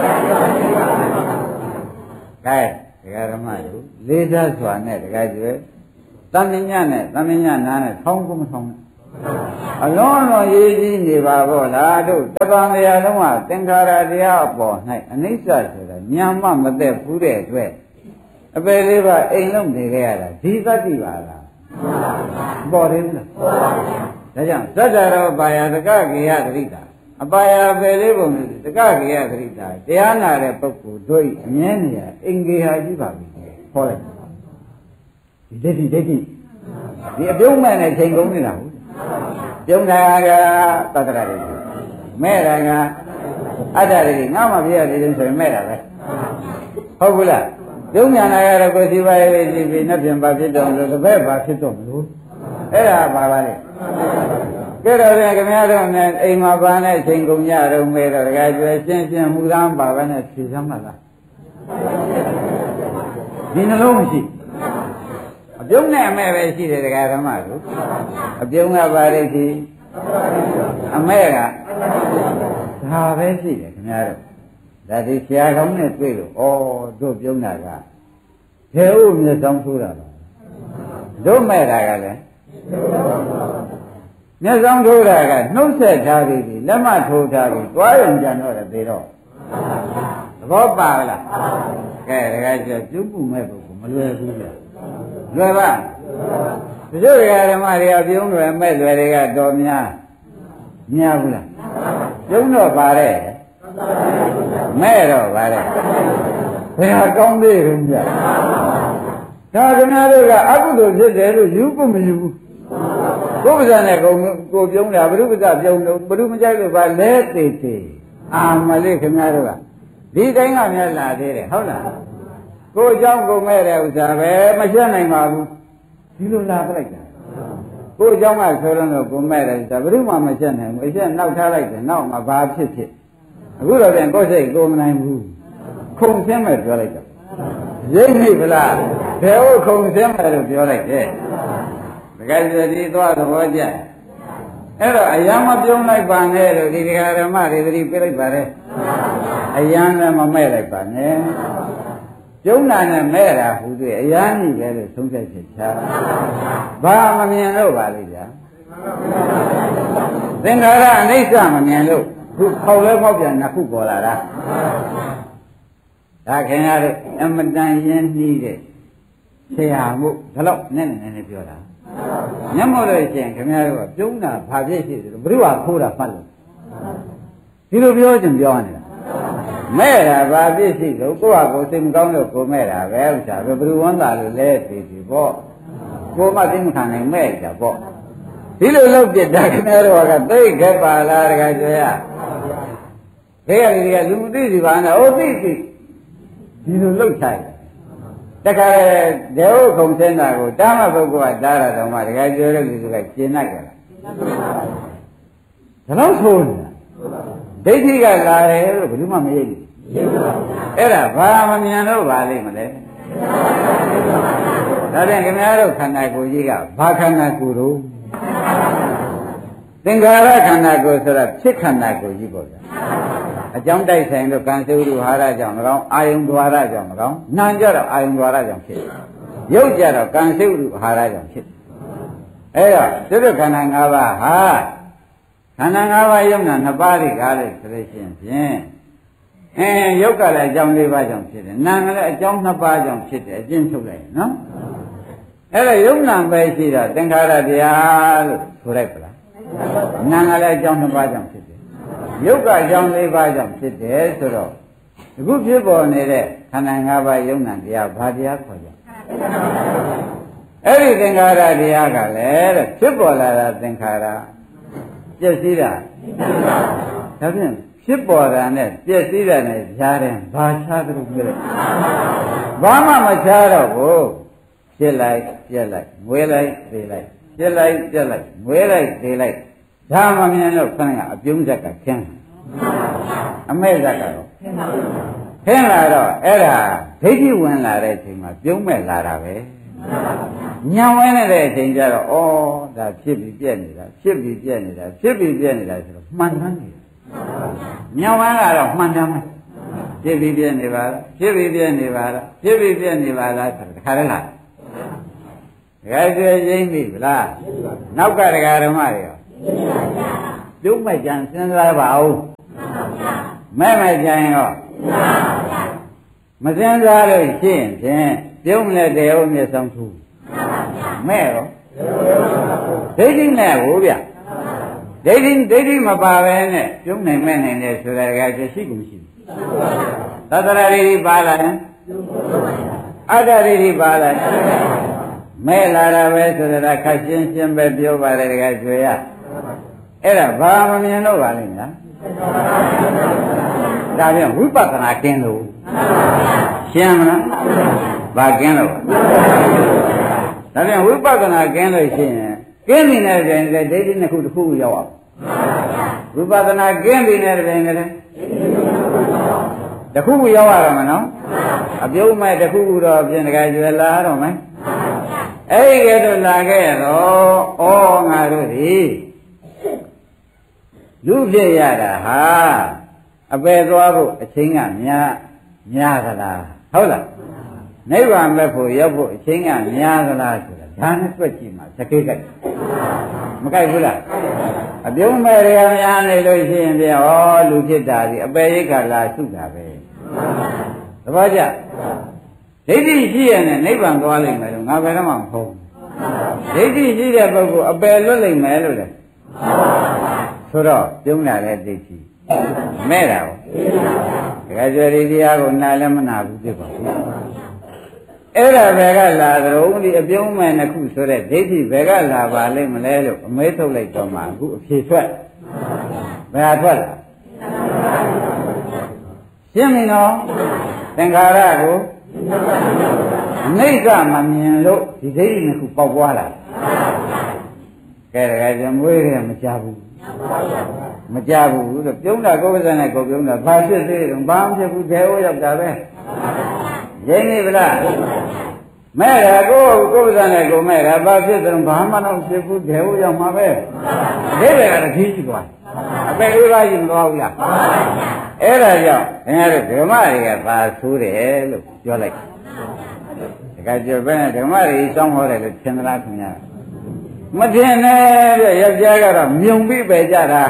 ကဲတရားဓမ္မတို့လေးစားစွာနဲ့တရားကျွဲတမညနဲ့တမညနာနဲ့ထောင်းကုန်မထောင်းအလုံးအလွန်ရေးကြီးနေပါဘောလားတို့တပံတရားလုံးကသင်္ခါရတရားအပေါ်၌အနိစ္စဆိုတာညာမမသက်ဘူးတဲ့အတွက်အပေလေးပါအိမ်လုံးနေခဲ့ရတာဒီသတ္တိပါလားပေါ်တယ်လားဒါကြောင့်သတ္တရောပါယတကကေယသတိတာအပါယပေလေးပုံနဲ့တကကေယသတိတာတရားနာတဲ့ပုဂ္ဂိုလ်တို့အမြဲနေရအင်္ဂေဟာကြီးပါပြီခေါ်လိုက်ဒီဒိဋ္ဌိဒိဋ္ဌိဒီအပြုံးမဲ့နဲ့ချိန်ကုန်နေတာဟုတ်ပြုံးတာကသတ္တရာတွေမဲ့တာကအတ္တတွေငါမှပြရတယ်ဆိုရင်မဲ့တာပဲဟုတ်ဘူးလားပြုံးညာနာရတော့ကိုယ်စီပါရေးကြည့်ပြီးနှစ်ပြန်ပါဖြစ်တော့လို့တပည့်ပါဖြစ်တော့မလို့အဲ့ဒါပါပါလေကဲတော့ခင်ဗျားတို့နဲ့အိမ်မှာပါနဲ့ချိန်ကုန်ကြတော့မဲတော့တကယ်ကျွဲရှင်းရှင်းမူသားပါပဲနဲ့ဖြေစမ်းပါလားဒီနှလုံးမရှိအပြုံးနဲ့အမဲ့ပဲရှိတယ်တရားဓမ္မတို့အပြုံးကပါလိမ့်ဒီအမဲ့ကဒါပဲရှိတယ်ခင်ဗျားတို့ဒါဒီဆရာကောင်းနဲ့တွေ့လို့ဩတို့ပြုံးတာကဘယ်ဥမျက်စောင်းထိုးတာလဲတို့မဲ့တာကလည်းမျက်စောင်းထိုးတာကနှုတ်ဆက်ထားပြီးလက်မထိုးထားပြီးတွားရုံကြံတော့တယ်သေးတော့သဘောပါလားကဲတကယ်ကျပြုမှုမဲ့ပုဂ္ဂိုလ်မလွယ်ဘူးလေလွယ်ပါတချို့ဓမ္မတွေကပြုံးတယ်မဲ့လွယ်တွေကတော်များများဘူးလားပြုံးတော့ပါတဲ့မဲ့တော့ပါတဲ့ဘယ်ဟာကောင်းသေးရုံကြဒါကနာတို့ကအကုသိုလ်ဖြစ်တယ်လို့ယူဖို့မယူဘူးဘုရားနဲ့ကိုကိုပြုံးတာဘုရုပ္ပဇပြုံးလို့ဘုရုမကြိုက်လို့ပါလဲသေးသေးအာမလေးခင်ဗျားတို့ကဒီတိုင်းကမြတ်လာသေးတယ်ဟုတ်လားကိုအကြောင်းကိုမဲ့တဲ့ဥစ္စာပဲမရှင်းနိုင်ပါဘူးဒီလိုလာပလိုက်တာကိုအကြောင်းကဆိုတော့ကိုမဲ့တဲ့ဥစ္စာဘုရုမှမရှင်းနိုင်ဘူးအရှင်းနောက်ထားလိုက်တယ်နောက်မှဘာဖြစ်ဖြစ်အခုတော့ပြန်ကိုယ်စိတ်ကိုမနိုင်ဘူးခုံဆင်းမဲ့ပြောလိုက်တော့ရိပ်မိဗလားဘယ်ဟုတ်ခုံဆင်းမဲ့လို့ပြောလိုက်တယ်တကယ်စတိသွားသဘောကျအဲ့တော့အယံမပြုံးလိုက်ပါနဲ့လို့ဒီဓမ္မတွေသတိပြလိုက်ပါတယ်အယံလည်းမမဲ့လိုက်ပါနဲ့ပြုံးတာနဲ့မဲ့တာဟူသေးအယံကြီးပဲလို့သုံးချက်ဖြစ်ချာဘာမမြင်လို့ပါလိမ့်ဗျာသင်္ခါရအနိစ္စမမြင်လို့ခုခေါက်လဲခေါက်ပြန်နှစ်ခုပေါ်လာတာဒါခင်ဗျားတို့အမတန်ရင်းနှီးတဲ့ဆရာမှုဒါတော့နည်းနည်းနည်းနည်းပြောတာမျက်မှောက်လို့ရှိရင်ခင်ဗျားတို့ကပြုံးတာဘာဖြစ်ရှိတယ်ဘုရားခိုးတာမှတ်လို့ဒီလိုပြောချင်ပြောနေတာမဲ့တာဘာဖြစ်ရှိလို့ကိုယ့်ဟာကိုယ်စိတ်မကောင်းလို့ကိုမဲ့တာပဲဥစ္စာပဲဘုရားဝန်တာလို့လဲသိပြီပေါ့ကိုမှသိမခံနိုင်မဲ့တာပေါ့ဒီလိုလုပ်ပြတာခင်ဗျားတို့ကသိခဲ့ပါလားတခါကျွေးရခေရဒီကလူမသိစီပါနဲ့အိုသိသိဒီလိုလုပ်ချိုက်တခါဒေဝခုံစင်းတာကိုတာမပုဂ္ဂိုလ်ကတားရတော့မှတခါကျွေးတဲ့လူကကျင်နိုင်ကြလားဒါတော့ဆိုနေတာဒိဋ္ဌိကလာတယ်လို့ဘယ်သူမှမရိပ်ဘူးအဲ့ဒါဘာမမြင်လို့ပါလိမ့်မလဲဒါပြန်ခင်ဗျားတို့ခန္ဓာကိုယ်ကြီးကဘာခန္ဓာကိုယ်တို့သင်္ခါရခန္ဓာကိုယ်ဆိုတာဖြစ်ခန္ဓာကိုယ်ကြီးပေါ့ဗျာအကြောင်းတိုက်ဆိုင်လို့ကံစုရုဟာရကြောင့်၎င်းအာယုံဒွါရကြောင့်၎င်းနာကြတော့အာယုံဒွါရကြောင့်ဖြစ်ရုပ်ကြတော့ကံစုရုဟာရကြောင့်ဖြစ်အဲ့တော့သုတ္တခန္ဓာ၅ပါးဟာခန္ဓာ၅ပါးယုံနာနှစ်ပါးတွေကားလို့ဆိုလို့ရှိရင်ဖြင့်အဲယုတ်ကလည်းအကြောင်း၄ပါးကြောင့်ဖြစ်တယ်နာကလည်းအကြောင်းနှစ်ပါးကြောင့်ဖြစ်တယ်အကျဉ်းထုတ်လိုက်နော်အဲ့ဒါယုံနာပဲရှိတော့သင်္ခါရတရားလို့ဆိုလိုက်ပလားနာကလည်းအကြောင်းနှစ်ပါးကြောင့်ဖြစ်တယ်ယုတ်ကအကြောင်း၄ပါးကြောင့်ဖြစ်တယ်ဆိုတော့အခုဖြစ်ပေါ်နေတဲ့ခန္ဓာ၅ပါးယုံနာတရားဘာတရားခေါ်ကြအဲ့ဒီသင်္ခါရတရားကလည်းတဲ့ဖြစ်ပေါ်လာတာသင်္ခါရပျက်စီးတာဒါဖြင့်ဖြစ်ပေါ်တာနဲ့ပျက်စီးတာနဲ့ကြားတယ်ဘာခြားသလိုပြောလိုက်ဘာမှမခြားတော့ဘူးဖြစ်လိုက်ပြက်လိုက်ငွေလိုက်သေးလိုက်ပြက်လိုက်ပြက်လိုက်ငွေလိုက်သေးလိုက်ဒါမှမမြင်လို့ခဏကအပြုံးဇက်ကခင်းအမဲ့ဇက်ကတော့ခင်းလာတော့အဲ့ဒါဒိဋ္ဌိဝင်လာတဲ့အချိန်မှာပြုံးမဲ့လာတာပဲညံဝင်နေတဲ့အချိန်ကျတော့ဩဒါဖြစ်ပြီးပြက်နေတာဖြစ်ပြီးပြက်နေတာဖြစ်ပြီးပြက်နေတာဆိုတော့မှန်မှန်နေညံဝင်လာတော့မှန်တယ်မယ်ဖြစ်ပြီးပြက်နေပါလားဖြစ်ပြီးပြက်နေပါလားဖြစ်ပြီးပြက်နေပါလားဆိုတော့တခါတည်းလားတခါကျွေးရင်းပြီဗလားနောက်ကဒကာဓမ္မတွေရောပြုံးမဲ့ကြံစဉ်းစားပါဦးမဲ့မဲ့ကြံရောမစဉ်းစားလို့ရှိရင်ဖြင့်ပြုံးလက်တယ်ဟုတ်မြတ်ဆောင်သူမဲ့ရောဒိဋ္ဌိနဲ့ဟိုဗျဒိဋ္ဌိဒိဋ္ဌိမပါပဲနဲ့ပြုံးနိုင်မဲ့နိုင်တယ်ဆိုတာကရှိကုန်မရှိဘူးသတ္တရာရိပါလာရင်အတ္တရိပါလာမဲ့လာတာပဲဆိုတာခက်ရှင်းရှင်းပဲပြောပါတယ်တကယ်ကြွေရအဲ့ဒါဘာမမြင်တော့ပါလိမ့်လားဒါပြန်ဝိပဿနာကျင်းလို့ရှင်းမလားဘာကျင်းလို့ဒါပြန်ဝိပဿနာကျင်းလို့ရှိရင်ကျင်းနေတဲ့တိုင်လည်းဒိဋ္ဌိနှစ်ခုတစ်ခုရောက်အောင်ဝိပဿနာကျင်းနေတဲ့တိုင်လည်းတစ်ခုခုရောက်ရမှာနော်အပြုံးမဲ့တစ်ခုခုတော့ပြင်တကယ်ကျွေလာတော့မယ်အဲ့ဒီကဲတော့လာခဲ့တော့ဩငါတို့ဒီလူဖြစ်ရတာဟာအပယ်သွားဖို့အချိန်ကများများသလားဟုတ်လားနိဗ္ဗာန်မဲ့ဖို့ရောက်ဖို့အချိန်ကများသလားဆိုတာဒါနဲ့တွက်ကြည့်မှသကိကတ်မကြိုက်ဘူးလားအပြုံးမဲ့တွေကများနေလို့ရှိရင်ပြဩလူဖြစ်တာဒီအပယ်ရိတ်ကလာစုတာပဲသဘောကျဒိဋ္ဌိရှိရနဲ့နိဗ္ဗာန်သွားလိမ့်မယ်လို့ငါဘယ်တော့မှမဟုတ်ဘူးဒိဋ္ဌိရှိတဲ့ပုဂ္ဂိုလ်အပယ်လွတ်လိမ့်မယ်လို့လေဆိုတော့ပြုံးလာတဲ့ဒိဋ္ဌိမဲ့တာပေါ့တခါကျဒီတရားကိုနားလည်းမနာဘူးဖြစ်ပါဘူးအဲ့ဒါဘယ်ကလာသလဲဒီအပြုံးမဲ့နှစ်ခုဆိုတဲ့ဒိဋ္ဌိဘယ်ကလာပါလိမ့်မလဲလို့အမေးထုတ်လိုက်တော့မှအခုအဖြေထွက်ဘယ်ဟာထွက်လဲရှင်းပြီနော်သင်္ခါရကိုအနိစ္စမမြင်လို့ဒီဒိဋ္ဌိနှစ်ခုပေါက်ပွားလာကဲတခါကျမွေးရမကြဘူးမကြဘူးလို့ပြုံးတာကိုယ်ပစံနဲ့ကိုယ်ပြုံးတာဘာဖြစ်သေးတယ်ဘာမှဖြစ်ဘူးတဲဟိုရောက်တာပဲရင်းနေဗလားမဲ့တာကိုကိုယ်ပစံနဲ့ကိုယ်မဲ့တာဘာဖြစ်တယ်ဘာမှတော့ဖြစ်ဘူးတဲဟိုရောက်မှာပဲအသေးပဲကတော့ခီးကြည့်သွားအပေလေးပါးရင်မသွားဘူးလားအဲ့ဒါကြောင့်ခင်ဗျားတို့ဓမ္မတွေကသာဆိုးတယ်လို့ပြောလိုက်တခါကျပဲဓမ္မတွေစောင်းဟောတယ်လို့သင်္သလားခင်ဗျာမထင်နဲ့ပြယောက်ျားကတော့မြုံပြီးပဲကြတာ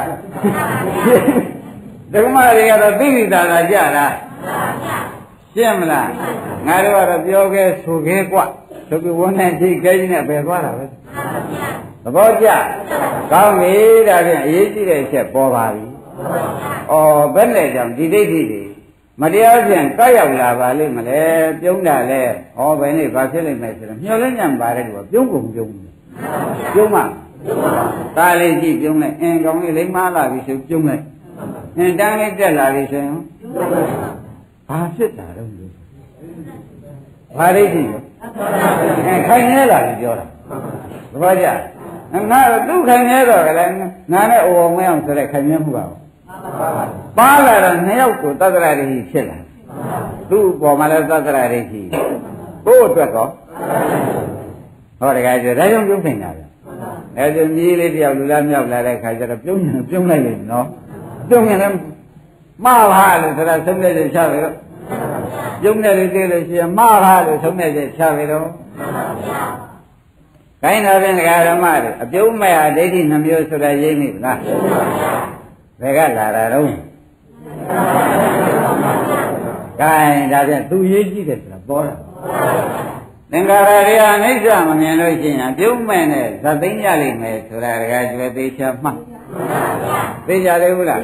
ဓမ္မတွေကတော့သိသိသာသာကြတာရှင်းမလားငါတို့ကတော့ပြောခဲ့ဆိုခဲ့กว่าဆိုပြီးဝန်းနဲ့ချိတ်ခဲကြီးနဲ့ပဲသွားတာပဲသဘောကျကောင်းပြီဒါဖြင့်အရေးကြီးတဲ့အချက်ပေါ်ပါပြီဩဘယ်နဲ့ကြောင့်ဒီဒိဋ္ဌိတွေမတရားဖြင့်ကောက်ရောက်လာပါလိမ့်မလဲပြုံးတာလဲဩဘယ်နေ့ဘာဖြစ်လိမ့်မယ်ဆိုတော့မျောလင်းညံပါတယ်ကွာပြုံးကုန်ပြုံးပြုံးမကားလေးကြည့်ပြုံးလိုက်အင်းကောင်းလေးလိမ့်မလာပြီဆိုပြုံးလိုက်အင်းတန်းလေးတက်လာပြီဆိုရင်ဘာဖြစ်တာတော့ဘာဒိဋ္ဌိလဲအဲခိုင်နေလာပြီပြောတာသဘောကျငါသူ့ခိုင်နေတော့ကလည်းငါနဲ့အိုအောင်မအောင်ဆိုတဲ့ခိုင်နေမှုပါပါလာတော့နှစ်ယောက်ကိုသတ္တရဒိဋ္ဌိဖြစ်လာသူ့ပေါ်မှာလည်းသတ္တရဒိဋ္ဌိကိုယ့်အတွက်ကောဟောတကယ်ကျဒါကြောင့်ပြုံးနိုင်တာပဲအဲဒါမြည်လေးတယောက်လူလားမြောက်လာတဲ့ခါကျတော့ပြုံးရင်ပြုံးလိုက်လိမ့်နော်ပြုံးရင်လည်းမှားပါလို့ဆိုတာသုံးတဲ့ချက်ချပဲတော့ပြုံးတယ်လို့သိလို့ရှိရင်မှားပါလို့သုံးတဲ့ချက်ချပဲတော့ခိုင်းတော်ပြန်ဓမ္မတွေအပြုံးမဲ့ဟာဒိဋ္ဌိနှမျိုးဆိုတာရိပ်မိလားဘယ်ကလာတာတော့ခိုင်းဒါပြန်သူရေးကြည့်တယ်ဆိုတာပေါ်တာသင်္ခါရတွေအနိစ္စမမြင်လို့ရှိရင်ပြုံးမဲ့နဲ့ဇတ်သိမ်းရလိမ့်မယ်ဆိုတာတကယ်ကျွဲသေးချာမှတ်သိကြလေဘူးလား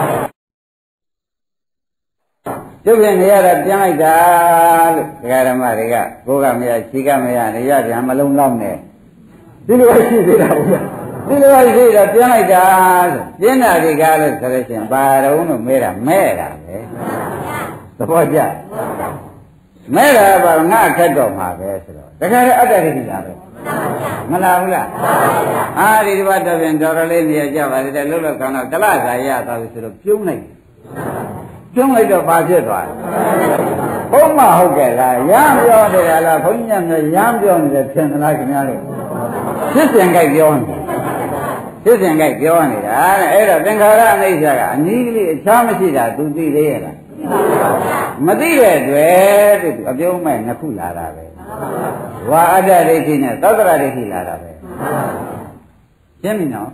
ကျုပ်ပြန်နေရတာပြန်လိုက်တာလို့ဒကာဓမ္မတွေကကိုယ်ကမရခြေကမရနေရပြန်မလုံးလောက်နဲ့ဒီလိုရှိသေးတာဘူးဒီလိုရှိတာပြန်လိုက်တာဆိုပြင်းတာတွေကလို့ဆိုလို့ရှိရင်ဘာတုံးလို့မဲတာမဲတာပဲသဘောကျမဲ့တာပါငါခက်တော့မှာပဲဆိုတော့တခါတည်းအတ္တရိတိလာပဲမလားဘူးလားအာဒီဒီဘတ်တော့ပြန်တော်တော်လေးနေရကြပါသေးတယ်လှုပ်လှုပ်ကောင်းတော့တလစာရသွားပြီဆိုတော့ပြုံးလိုက်ပြုံးလိုက်တော့ဘာဖြစ်သွားလဲဘုံမဟုတ်ကဲ့လားရမ်းပြောနေတာလားဘုန်းကြီးများရမ်းပြောနေတယ်ဖြင့်သလားခင်ဗျားတို့ဖြစ်စဉ်ကြိုက်ပြောနေဖြစ်စဉ်ကြိုက်ပြောနေတာအဲ့တော့သင်္ခါရအနိစ္စကအနည်းကလေးအခြားမရှိတာသူသိသေးရဲ့လားမသိတဲ့အတွက်သူအပြုံးမဲ့နှစ်ခုလာတာပဲဝါအတ္တဒိဋ္ဌိနဲ့သောတရဒိဋ္ဌိလာတာပဲရှင်းပြီနော်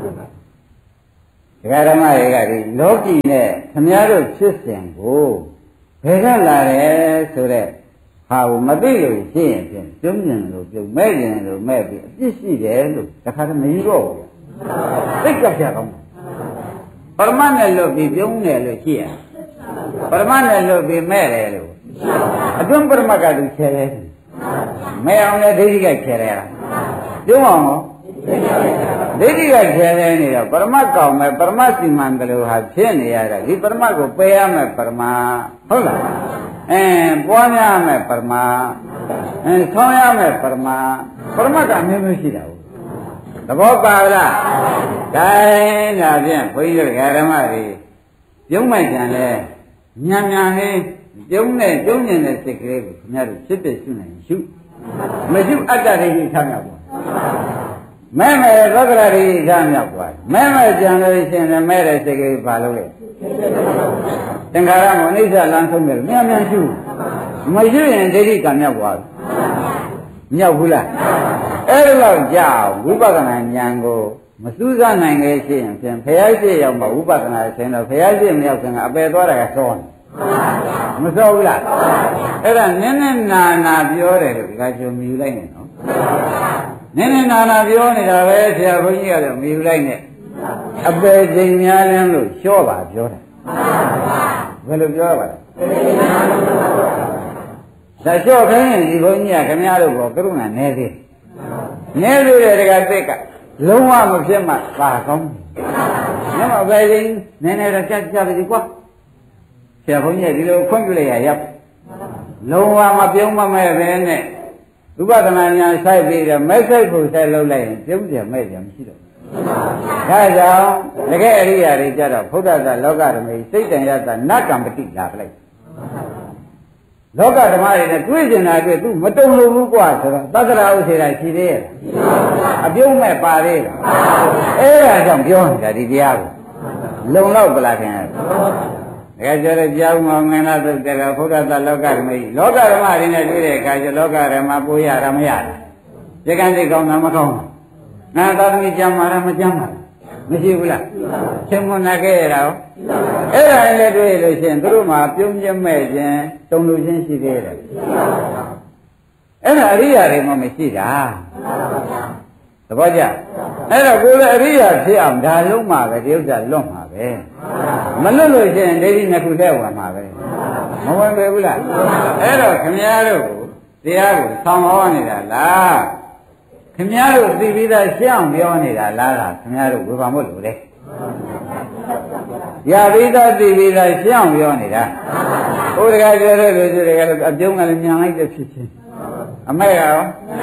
ဒကာဓမ္မတွေကဒီလောကီနဲ့ခမည်းတော်ဖြစ်စဉ်ကိုဘယ်ကလာတယ်ဆိုတော့ဟာကိုမသိလို့ရှိရင်ဖြင့်ပြုံးကျင်လို့ပြုံးမဲ့ကျင်လို့မဲ့ပြီးအပြစ်ရှိတယ်လို့တခါတည်းမယူတော့ဘူးသိကြပြကောင်းပရမတ်နဲ့လို့ပြီးပြုံးတယ်လို့ရှိရပရမတ်နဲ့လို့ပြီးမဲ့တယ်လို့အတွင်းပရမတ်ကသူခြေတယ်မဲ့အောင်လည်းဒိဋ္ဌိကခြေတယ်လားပြုံးအောင်ဒိဋ္ဌိကခြေတယ်နေတော့ပရမတ်ကောင်မဲ့ပရမတ်စီမံတယ်လို့ဟာဖြစ်နေရတာဒီပရမတ်ကိုပယ်ရမယ်ပရမဟုတ်လားအဲပွားများမယ်ပရမအဲဆောင်းရမယ်ပရမပရမတ်ကအမျိုးမျိုးရှိတာဟုတ်သဘောပါလားဒါဒါဖြင့်ဘုန်းကြီးတို့ဓမ္မတွေပြုံးမိုက်ကြံလဲညံညံလေးပြုံးနဲ့ပြုံးနေတဲ့စိတ်ကလေးကိုခင်ဗျားတို့ဖြစ်ဖြစ်ရှုနိုင်ရှုမရှိအတ္တရိဋ္ဌိထားမြောက်ပါမဲမဲသောကရရိဋ္ဌိထားမြောက်ပါမဲမဲကြံလို့ရှိရင်မဲတဲ့စိတ်ကလေးပါလို့လေသင်္ခါရမအနိစ္စလမ်းဆုံးတယ်မြန်မြန်ရှုမရှိရင်ဒိဋ္ဌိကမြောက်သွားမြောက်ဘူးလားအဲ့ဒါတော့ကြာဝိပဿနာဉာဏ်ကိုမစူးစမ်းနိုင်လေရှိရင်ဖြင့်ဘုရားရှိရောက်မှဝိပဿနာဆင်းတော့ဘုရားရှိမရောက်ခင်ကအပယ်သွားတာကစောနေမစောဘူးလားအဲ့ဒါနည်းနည်းနာနာပြောတယ်လို့ဒီကကြုံမြူလိုက်နေနော်နည်းနည်းနာနာပြောနေတာပဲဆရာဘုန်းကြီးကတော့မြူလိုက်နေအပေချိန်များလင်းလို့လျှော့ပါပြောတယ်ဘယ်လိုပြောပါလဲဒါလျှော့ခိုင်းရင်ဒီဘုန်းကြီးကခင်ဗျားတို့ကကရုဏာနေသေးနေသေးတယ်တကတိတ်ကလုံးဝမဖြစ်မှပါကောင်းညမပဲရင်နည်းနည်းတော့ကြက်ကြပါစီကွာဆရာဘုန်းကြီးဒီလိုခွင့်ပြုလိုက်ရရပ်လုံးဝမပြုံးမမဲ့ပဲနဲ့ဥပဒနာညာဆိုင်ပြီးတော့မဲ့ဆိုင်ဖို့ဆက်လုပ်လိုက်ရင်ပြုံးတယ်မဲ့တယ်မရှိတော့ဒါကြောင့်တကယ်အရိယာတွေကြတော့ဘုဒ္ဓသာလောကဓမ္မစိတ်တန်ရတာနတ်ကံပတိလာပလိုက်လောကဓမ္မတွေနဲ့တွေ့ကျင်တာတွေ့သူမတုံလို့ဘူးကွာဆိုတော့သတ္တရာဥစေတာရှိသေးရဲ့အပြုံးမဲ့ပါသေးတယ်အဲ့ဒါကြောင့်ပြောနေတာဒီတရားကိုလုံလောက်ပလာခင်တကယ်ပြောတဲ့ကြောင်းမောင်ငင်လာသုတ်တဲ့ဘုရားသလောကဓမ္မကြီးလောကဓမ္မတွေနဲ့တွေ့တဲ့အခါကျလောကဓမ္မပိုးရတာမရဘူး။ဒီကံစိတ်ကောင်းတာမကောင်းဘူး။နာသာသမီကြမ်းမာတာမကြမ်းပါဘူး။မရှိဘူးလား။ချင်းမနာခဲ့ရတာရော။အဲ့ဒါလည်းတွေ့လို့ရှိရင်သူတို့မှာပြုံးပြမဲ့ခြင်းတုံလို့ခြင်းရှိသေးတယ်။အဲ့ဒါအရိယာတွေမှမရှိတာ။သဘောကျ။အဲ့တော့ကိုယ်လည်းအရိယာဖြစ်အောင်ဒါလုံးမှာပဲဒီဥစ္စာလွတ်မှာပဲ။မလွတ်လို့ရှိရင်ဒိဋ္ဌိနှစ်ခုတည်းဝင်မှာပဲမဝင်ပဲဘူးလားအဲ့တော့ခမည်းတော်ကိုတရားကိုဆောင်းဟောနေတာလားခမည်းတော်သိပြီးသားရှင်းအောင်ပြောနေတာလားလားခမည်းတော်ဝေဖန်ဖို့လိုတယ်ရပြီးသားသိပြီးသားရှင်းအောင်ပြောနေတာဟိုတကယ်ပြောတဲ့လူတွေကတော့အပြုံးကလည်းညံလိုက်တဲ့ဖြစ်ချင်းအမေရော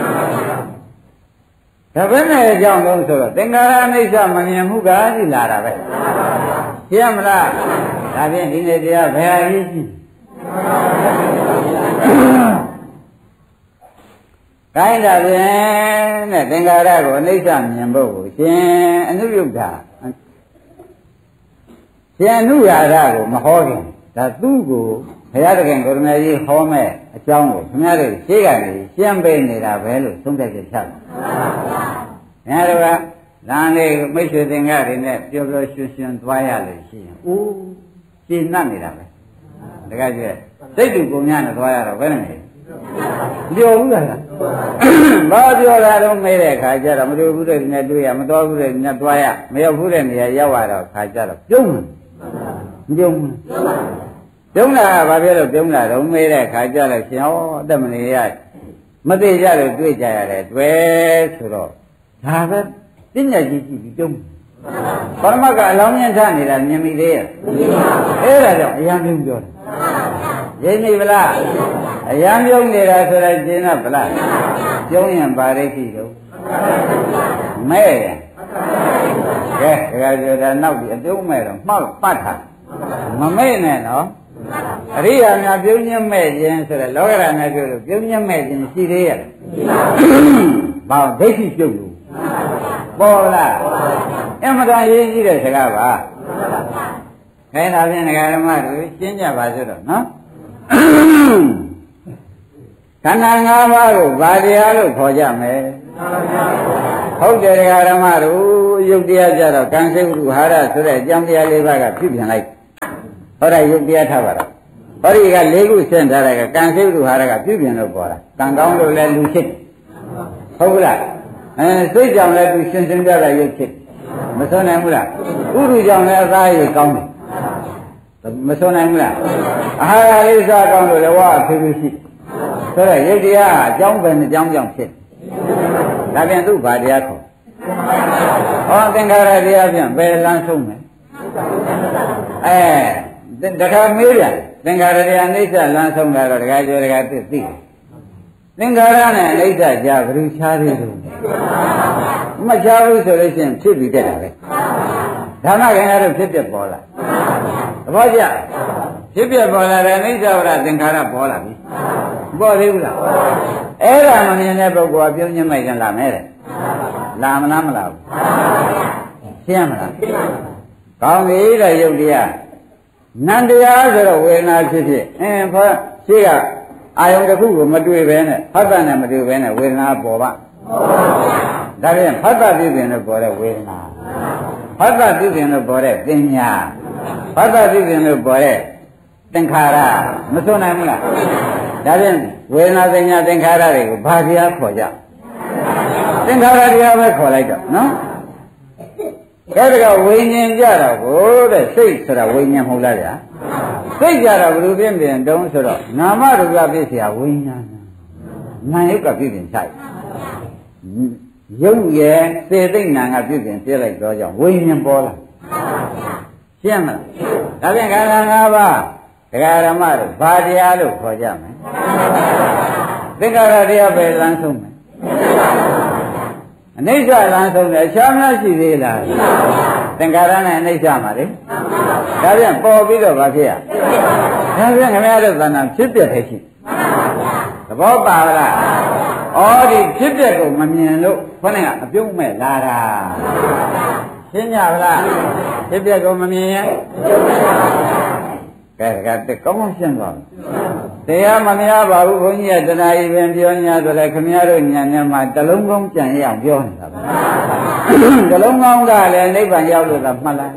ဒါပဲနဲ့အကြောင်းလုံးဆိုတော့သင်္ခါရအိဋ္ဌမမြင်မှုကဒီလာတာပဲရှင်းမလားဒါဖြင့်ဒီနေ့တရားဘယ်အရေးကြီးကိုင်းတာဖြင့်နဲ့သင်္ခါရကိုအိဋ္ဌမြင်ဖို့ကိုရှင်အနုယုတ်တာရှင်အနုရာဓကိုမဟောခင်ဒါသူ့ကိုဘုရားသခင်ကိုရမကြီးဟောမဲ့အကြောင်းကိုခင်ဗျားတို့ရှေ့ကနေရှင်းပေးနေတာပဲလို့သုံးသပ်ချက်ချတယ်။ခင်ဗျားတို့ကလမ်းလေးမိတ်ဆွေသင်္ကတွေနဲ့ပျော်ပျော်ရွှင်ရွှင်သွားရလို့ရှိရင်အိုးရှင်းနှက်နေတာပဲ။တကယ်ကျစိတ်တူပုံများနဲ့သွားရတော့ဘယ်နဲ့လဲ။ပြောဘူးလား။ဘာပြောတာတော့မေးတဲ့အခါကျတော့မတွေ့ဘူးတဲ့နဲ့တွေ့ရမတော်ဘူးတဲ့နဲ့သွားရမရောက်ဘူးတဲ့နေရာရောက်လာတော့ခါကျတော့ပြုံးတယ်။မပြုံးဘူး။ပြုံးတာကဘာပြောလို့ပြုံးတာတော့မေးတဲ့အခါကျတော့ရှင်ဟောအသက်မနေရမသိကြလို့တွေ့ကြရတယ်တွေ့ဆိုတော့ဒါပဲပညာကြီးကြည့်ပြီးပြုံးပရမတ်ကအလောင်းမြင်ထားနေတာမြင်မိသေးရဲ့အဲ့ဒါကြောင့်အရန်ပြုံးပြောတယ်ရင်းနေဗလားအရန်ပြုံးနေတာဆိုတော့ကျင်းတော့ဗလားပြုံးရင်ပါရိတ်ရှိတော့မဲ့ရကဲဒါကြတာနောက်ပြီးအပြုံးမဲ့တော့မှတ်ပတ်တာမမဲ့နဲ့နော်အရိယာများပြုံးညမဲ့ခြင်းဆိုတော့လောကရဏပြောလို့ပြုံးညမဲ့ခြင်းရှိသေးရဲ့ဘာဒိဋ္ဌိပြုတ်လို့ပေါ်လားအမှန်တရားရေးကြည့်တဲ့စကားပါခိုင်းတာဖြင့်ဒကာဓမ္မတို့ရှင်းကြပါစို့တော့နော်ခန္ဓာ၅ပါးကိုဘာတရားလို့ခေါ်ကြမလဲဟုတ်တယ်ဒကာဓမ္မတို့ယုတ်တရားကြတော့ကံစိတ်ဝိဟာရဆိုတဲ့အကြောင်းတရားလေးပါးကဖြစ်ပြန်လိုက်ဟောတာယုတ်တရားထားပါတော့ဟောဒီက၄ခုဆင့်ထားတဲ့ကကံစိတ်ဝိဟာရကဖြစ်ပြန်လို့ပေါ်တာကံကောင်းလို့လည်းလူဖြစ်ဟုတ်ဘူးလားအဲစိတ်ကြောင့်လည်းသူရှင်းရှင်းပြတာရုပ်ဖြစ်မစွန့်နိုင်ဘူးလားဥရုကြောင့်လည်းအသားရည်ကောင်းတယ်မစွန့်နိုင်ဘူးလားအာဟာရလေးစားကောင်းလို့လည်းဝါအဖေးဖေးရှိဆိုတော့ရုပ်တရားအကြောင်းပဲအကြောင်းကြောင့်ဖြစ်ဒါပြန်သူ့ဘာတရားခေါ်ဟောသင်္ခါရတရားပြန်ဘယ်လမ်းဆုံးမယ်အဲတခါမေးပြန်သင်္ခါရတရားအိဋ္ဌလမ်းဆုံးတာတော့တခါကျော်တခါသိသိသင်္ခါရနဲ့အိဋ္ဌကြဘယ်လိုခြားသေးလို့မခြားဘူးဆိုလို့ရှိရင်ဖြစ်ပြီးတက်တာပဲဓမ္မခင်ရတော့ဖြစ်ပြပေါ်လာသဘောကျဖြစ်ပြပေါ်လာတယ်အိဋ္ဌဝရသင်္ခါရပေါ်လာပြီပေါ်သေးဘူးလားအဲ့ဒါမမြင်တဲ့ပုဂ္ဂိုလ်ကပြုံးညမိုက်ကြလာမယ်တဲ့လာမလားမလားဘူးရှင်းမလားကောင်းပြီတဲ့ယုတ်တရားနန္တရားဆိုတော့ဝေဒနာဖြစ်ဖြစ်အင်းဖောရှိကအာယုံတစ်ခုကိုမတွေ့ဘဲနဲ့ဖတ်တာနဲ့မတွေ့ဘဲနဲ့ဝေဒနာပေါ်ပါဒါပြန်ဖတ်တာပြုပြင်လို့ပေါ်တဲ့ဝေဒနာဖတ်တာပြုပြင်လို့ပေါ်တဲ့ပညာဖတ်တာပြုပြင်လို့ပေါ်တဲ့သင်္ခါရမစွန့်နိုင်ဘူးလားဒါဖြင့်ဝေဒနာသညာသင်္ခါရတွေကိုဘာတရားခေါ်ကြသင်္ခါရတရားပဲခေါ်လိုက်တော့နော်အဲ့ဒါကဝိညာဉ်ကြတော့ကိုတဲ့စိတ်ဆိုတာဝိညာဉ်မဟုတ်လားဗျာစိတ်ကြတော့ဘယ်လိုပြင်ပြင်တုံးဆိုတော့နာမရူပပြည့်စရာဝိညာဉ်နာယုတ်ကပြည့်ပြင်ဆိုင်ရုပ်ရဲ့စေသိဏကပြည့်ပြင်ပြလိုက်တော့ကြောင့်ဝိညာဉ်ပေါ်လာရှင်းမလားဒါဖြင့်ခန္ဓာ၅ပါးဒကာရမတို့ဘာတရားလို့ခေါ်ကြမလဲသင်္ခါရတရားပဲလမ်းဆုံးမယ်အနိစ္စလမ်းဆုံးတယ်ရှားများရှိသေးလားသင်္ခါရနဲ့အနိစ္စမှာလေဒါပြန်ပေါ်ပြီးတော့ဘာဖြစ်ရဒါပြန်ခင်ဗျားတို့သဏ္ဍာန်ဖြစ်ပြတဲ့ရှိသဘောပါလားဩဒီဖြစ်ပြကိုမမြင်လို့ခொနဲ့ကအပြုံးမဲ့လာတာရှင်းကြပါလားဖြစ်ပြကိုမမြင်ရင်ကဲကဲကောင်းကောင်းရှင်းသွားပြီတရားမများပါဘူးဘုန်းကြီးကတဏှာကြီးပင်ပြောညာဆိုလဲခမည်းတော်ညာနဲ့မှတလုံးကောင်းကြံရအောင်ပြောနေတာပဲတလုံးကောင်းကလည်းနိဗ္ဗာန်ရောက်လို့သာမှတ်လိုက်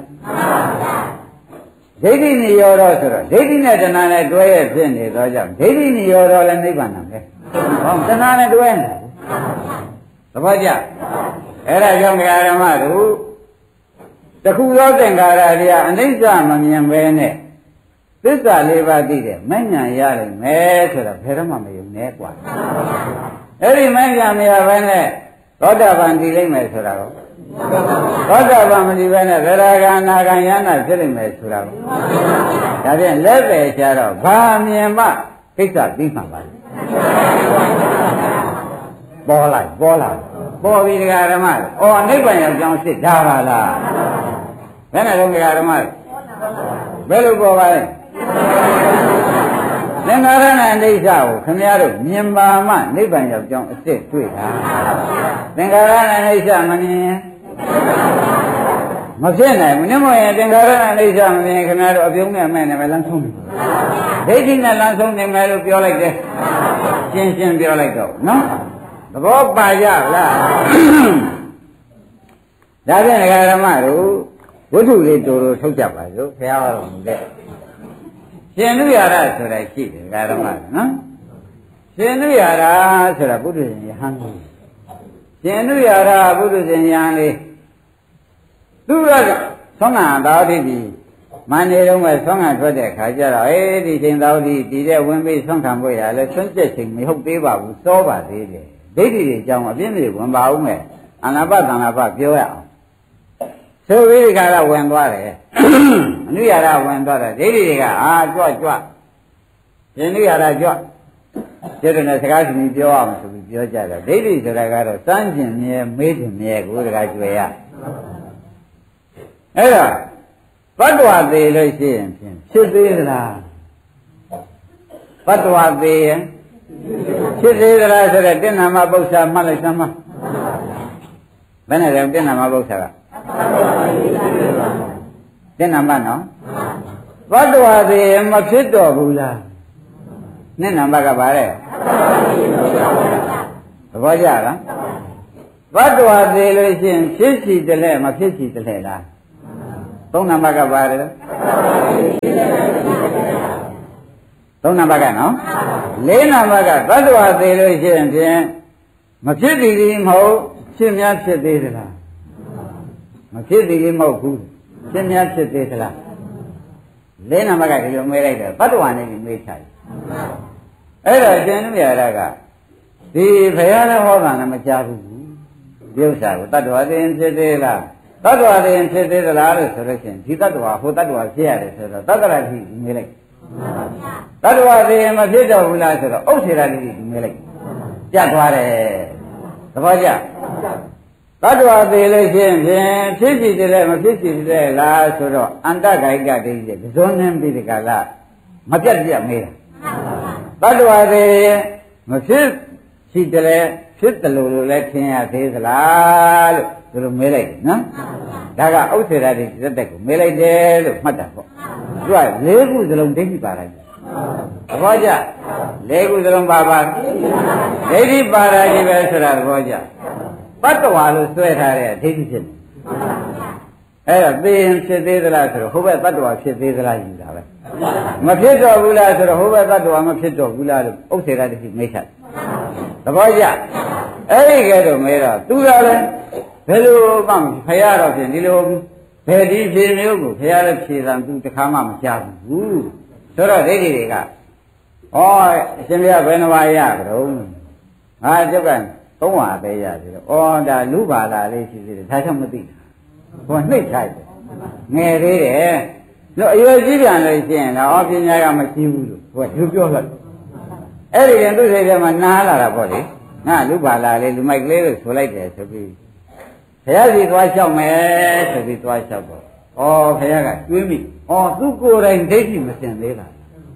ဒိဋ္ဌိနိရောဓဆိုတော့ဒိဋ္ဌိနဲ့တဏှာနဲ့တွဲရဖြစ်နေတော့ကြောင့်ဒိဋ္ဌိနိရောဓလည်းနိဗ္ဗာန်နာပဲဟောတဏှာနဲ့တွဲနေတာသဘောကျအဲ့ဒါကြောင့်ဓမ္မတို့တခုသောသင်္ခါရတရားအနိစ္စမမြင်ပဲနဲ့သစ္စာလေးပါးသိတယ်မဉ္ဇဏ်ရတယ်မယ်ဆိုတော့ဘယ်တော့မှမယုံနဲ့กว่าအဲ့ဒီမဉ္ဇဏ်မရဘဲနဲ့သောတာပန်တည်လိမ့်မယ်ဆိုတာကိုသောတာပန်မတည်ဘဲနဲ့သရဂါနာဂံယနာဖြစ်လိမ့်မယ်ဆိုတာကိုဒါဖြင့်လက်ပဲချတော့ဘာမြင်မှကိစ္စပြီးမှပါလေပေါ်လိုက်ပေါ်လာပေါ်ပြီးဒကာဓမ္မအော်နိဗ္ဗာန်ရောက်ကြောင်းစစ်ဒါပါလားဘယ်နဲ့တော့ဒကာဓမ္မဘယ်လိုပေါ်ပါလဲသင်္ခါရနဲ့အိဋ္ဌကိုခင်ဗျားတို့မြင်ပါမှနိဗ္ဗာန်ရောက်ကြောင်းအစ်စ်တွေ့တာသင်္ခါရနဲ့အိဋ္ဌမမြင်မဖြစ်နိုင်ဘူးနမရင်သင်္ခါရနဲ့အိဋ္ဌမမြင်ခင်ဗျားတို့အပြုံးနဲ့မဲ့နဲ့ပဲလမ်းဆုံးတယ်ဒိဋ္ဌိနဲ့လမ်းဆုံးနေမယ်လို့ပြောလိုက်တယ်ရှင်းရှင်းပြောလိုက်တော့နော်သဘောပါကြလားဒါဖြင့်ဒကာဓမ္မတို့ဝိထုလေးတူတူထုတ်ကြပါစို့ဘုရားတော်မူတဲ့ရှင်နုရရဆိုတာရှိတယ်ဒကာဓမ္မနော်ရှင်နုရရဆိုတာပုထုဇဉ်ယဟန်ကြီးရှင်နုရရပုထုဇဉ်ယဟန်လေးသူကသောငါသာတိတိမန္တေတုံးကသောငါထွက်တဲ့ခါကျတော့အေးဒီချိန်သာတိဒီတဲ့ဝင်ပြီးဆွမ်းခံဖို့ရလဲဆွမ်းကျက်ချိန်မဟုတ်သေးပါဘူးစောပါသေးတယ်ဒိဋ္ဌိတွေအကြောင်းအပြင်းတွေဝင်ပါဦးမယ်အနာပသံဃာပပြောရအောင်ဆိုပြီးဒီကရဝင်သွားတယ်အနုရရဝင်သွားတယ်ဒိဋ္ဌိတွေကအာကြွကြွရှင်နုရရကြွကျတဲ့နဲ့စကားရှင်ပြောအောင်ဆိုပြီးပြောကြတယ်ဒိဋ္ဌိဆိုတာကတော့စမ်းကျင်မြဲမေးကျင်မြဲကိုတကားကျွေရအဲ့တော့ဘတ်တော်သေးလို့ရှိရင်ဖြင့်ဖြစ်သေးသလားဘတ်တော်သေးရင်ဖြစ်သေးသလားဆိုတော့တဏ္ဍာမပု္ပ္ပာမှတ်လိုက်စမ်းမဘယ်နဲ့လဲတဏ္ဍာမပု္ပ္ပာကတဏ္ဍာမနော်ဘတ်တော်သေးရင်မဖြစ်တော့ဘူးလားနင့်နံပါတ်ကပါတဲ့သဘောကျလားဘတ်တော်သေးလို့ရှိရင်ဖြစ်စီတလဲမဖြစ်စီတလဲလားသုံးနံပါတ်ကပါတယ်သုံးနံပါတ်ကနော်လေးနံပါတ်ကသတ္တဝါသေးလို့ရှိရင်ဖြင့်မဖြစ်သေးသေးမဟုတ်ဖြစ်များဖြစ်သေးသလားမဖြစ်သေးသေးမဟုတ်ဘူးဖြစ်များဖြစ်သေးသလားလေးနံပါတ်ကဒီလိုမေးလိုက်တယ်သတ္တဝါနဲ့ဒီမေးချတယ်အဲ့တော့ရှင်နုရရကဒီဘုရားလည်းဟောတာလည်းမကြားဘူးဒီဥစ္စာကိုသတ္တဝါသေးရင်ဖြစ်သေးလားသတ္တဝါသေးရင်ဖြစ်သေးသလားလို့ဆိုလို့ရှိရင်ဒီသတ္တဝါဟိုသတ္တဝါဖြစ်ရတယ်ဆိုတော့သတ္တရတိမေးလိုက်သတ္တဝါသေးရင်မဖြစ်တော့ဘူးလားဆိုတော့ဥစ္စေရတိမေးလိုက်ကြတ်သွားတယ်သဘောကျသတ္တဝါသေးလို့ရှိရင်ဖြင့်ဖြစ်စီတယ်မဖြစ်စီတယ်လားဆိုတော့အန္တဂိုက်ကတည်းကဇွန်နှင်းပြီးဒီကလာမပြတ်ပြတ်မေးတာသတ္တဝါသေးမဖြစ်စီတယ်ဖြစ်တယ်လို့လည်းထင်ရသေးသလားလို့သူတို့မေးလိုက်နော်ဒါကဥစ္စေရတိဇက်တက်ကိုမေးလိုက်တယ်လို့မှတ်တာပေါ့သူကလေးခုစလုံးဒိဋ္ဌိပါလိုက်သဘောကျလေးခုစလုံးပါပါဒိဋ္ဌိပါရကြီးပဲဆိုတာသဘောကျပတ္တဝါလို့ဆွဲထားတဲ့ဒိဋ္ဌိဖြစ်တယ်အဲ့တော့သိရင်ဖြစ်သေးသလားဆိုတော့ဟိုဘက်တ attva ဖြစ်သေးသလားယူတာပဲမဖြစ်တော့ဘူးလားဆိုတော့ဟိုဘက် attva မဖြစ်တော့ဘူးလားလို့ဥစ္စေရတတိမိတ်ဆက်သဘောကျအဲ့ဒီကဲတော့မဲတော့သူကလည်းဘယ်လိုမှဖရာတော့ဖြင့်ဒီလိုဘယ်ဒီဖြေမျိုးကိုဖရာလည်းဖြေတာသူတခါမှမကြားဘူးဆိုတော့ဒိဋ္ဌိတွေကဩအရှင်ဘုရားဘယ်နှပါးရကြတော့ငါကျုပ်ကသုံးပါးပဲရပြီတော့ဩဒါလူပါလာလေးရှိသေးတယ်ဒါကြောင့်မသိတာဟိုနှိမ့်ထိုက်တယ်ငယ်သေးတယ်လို့အရွယ်ကြီးပြန်လို့ရှိရင်တော့ပညာကမရှိဘူးလို့ဟိုကသူပြောလိုက်အဲ့ဒီရင်သူ့စိတ်ထဲမှာနားလာတာပေါ့လေငါလူပါလာလေးလူမိုက်ကလေးလို့ဆိုလိုက်တယ်ဆိုပြီးဘုရားစီသွားလျှောက်မယ်ဆိုပြီးသွားလျှောက်တော့ဩဘုရားကတွေးမိဩသူကိုယ်တိုင်ဒိဋ္ဌိမစင်သေးတာ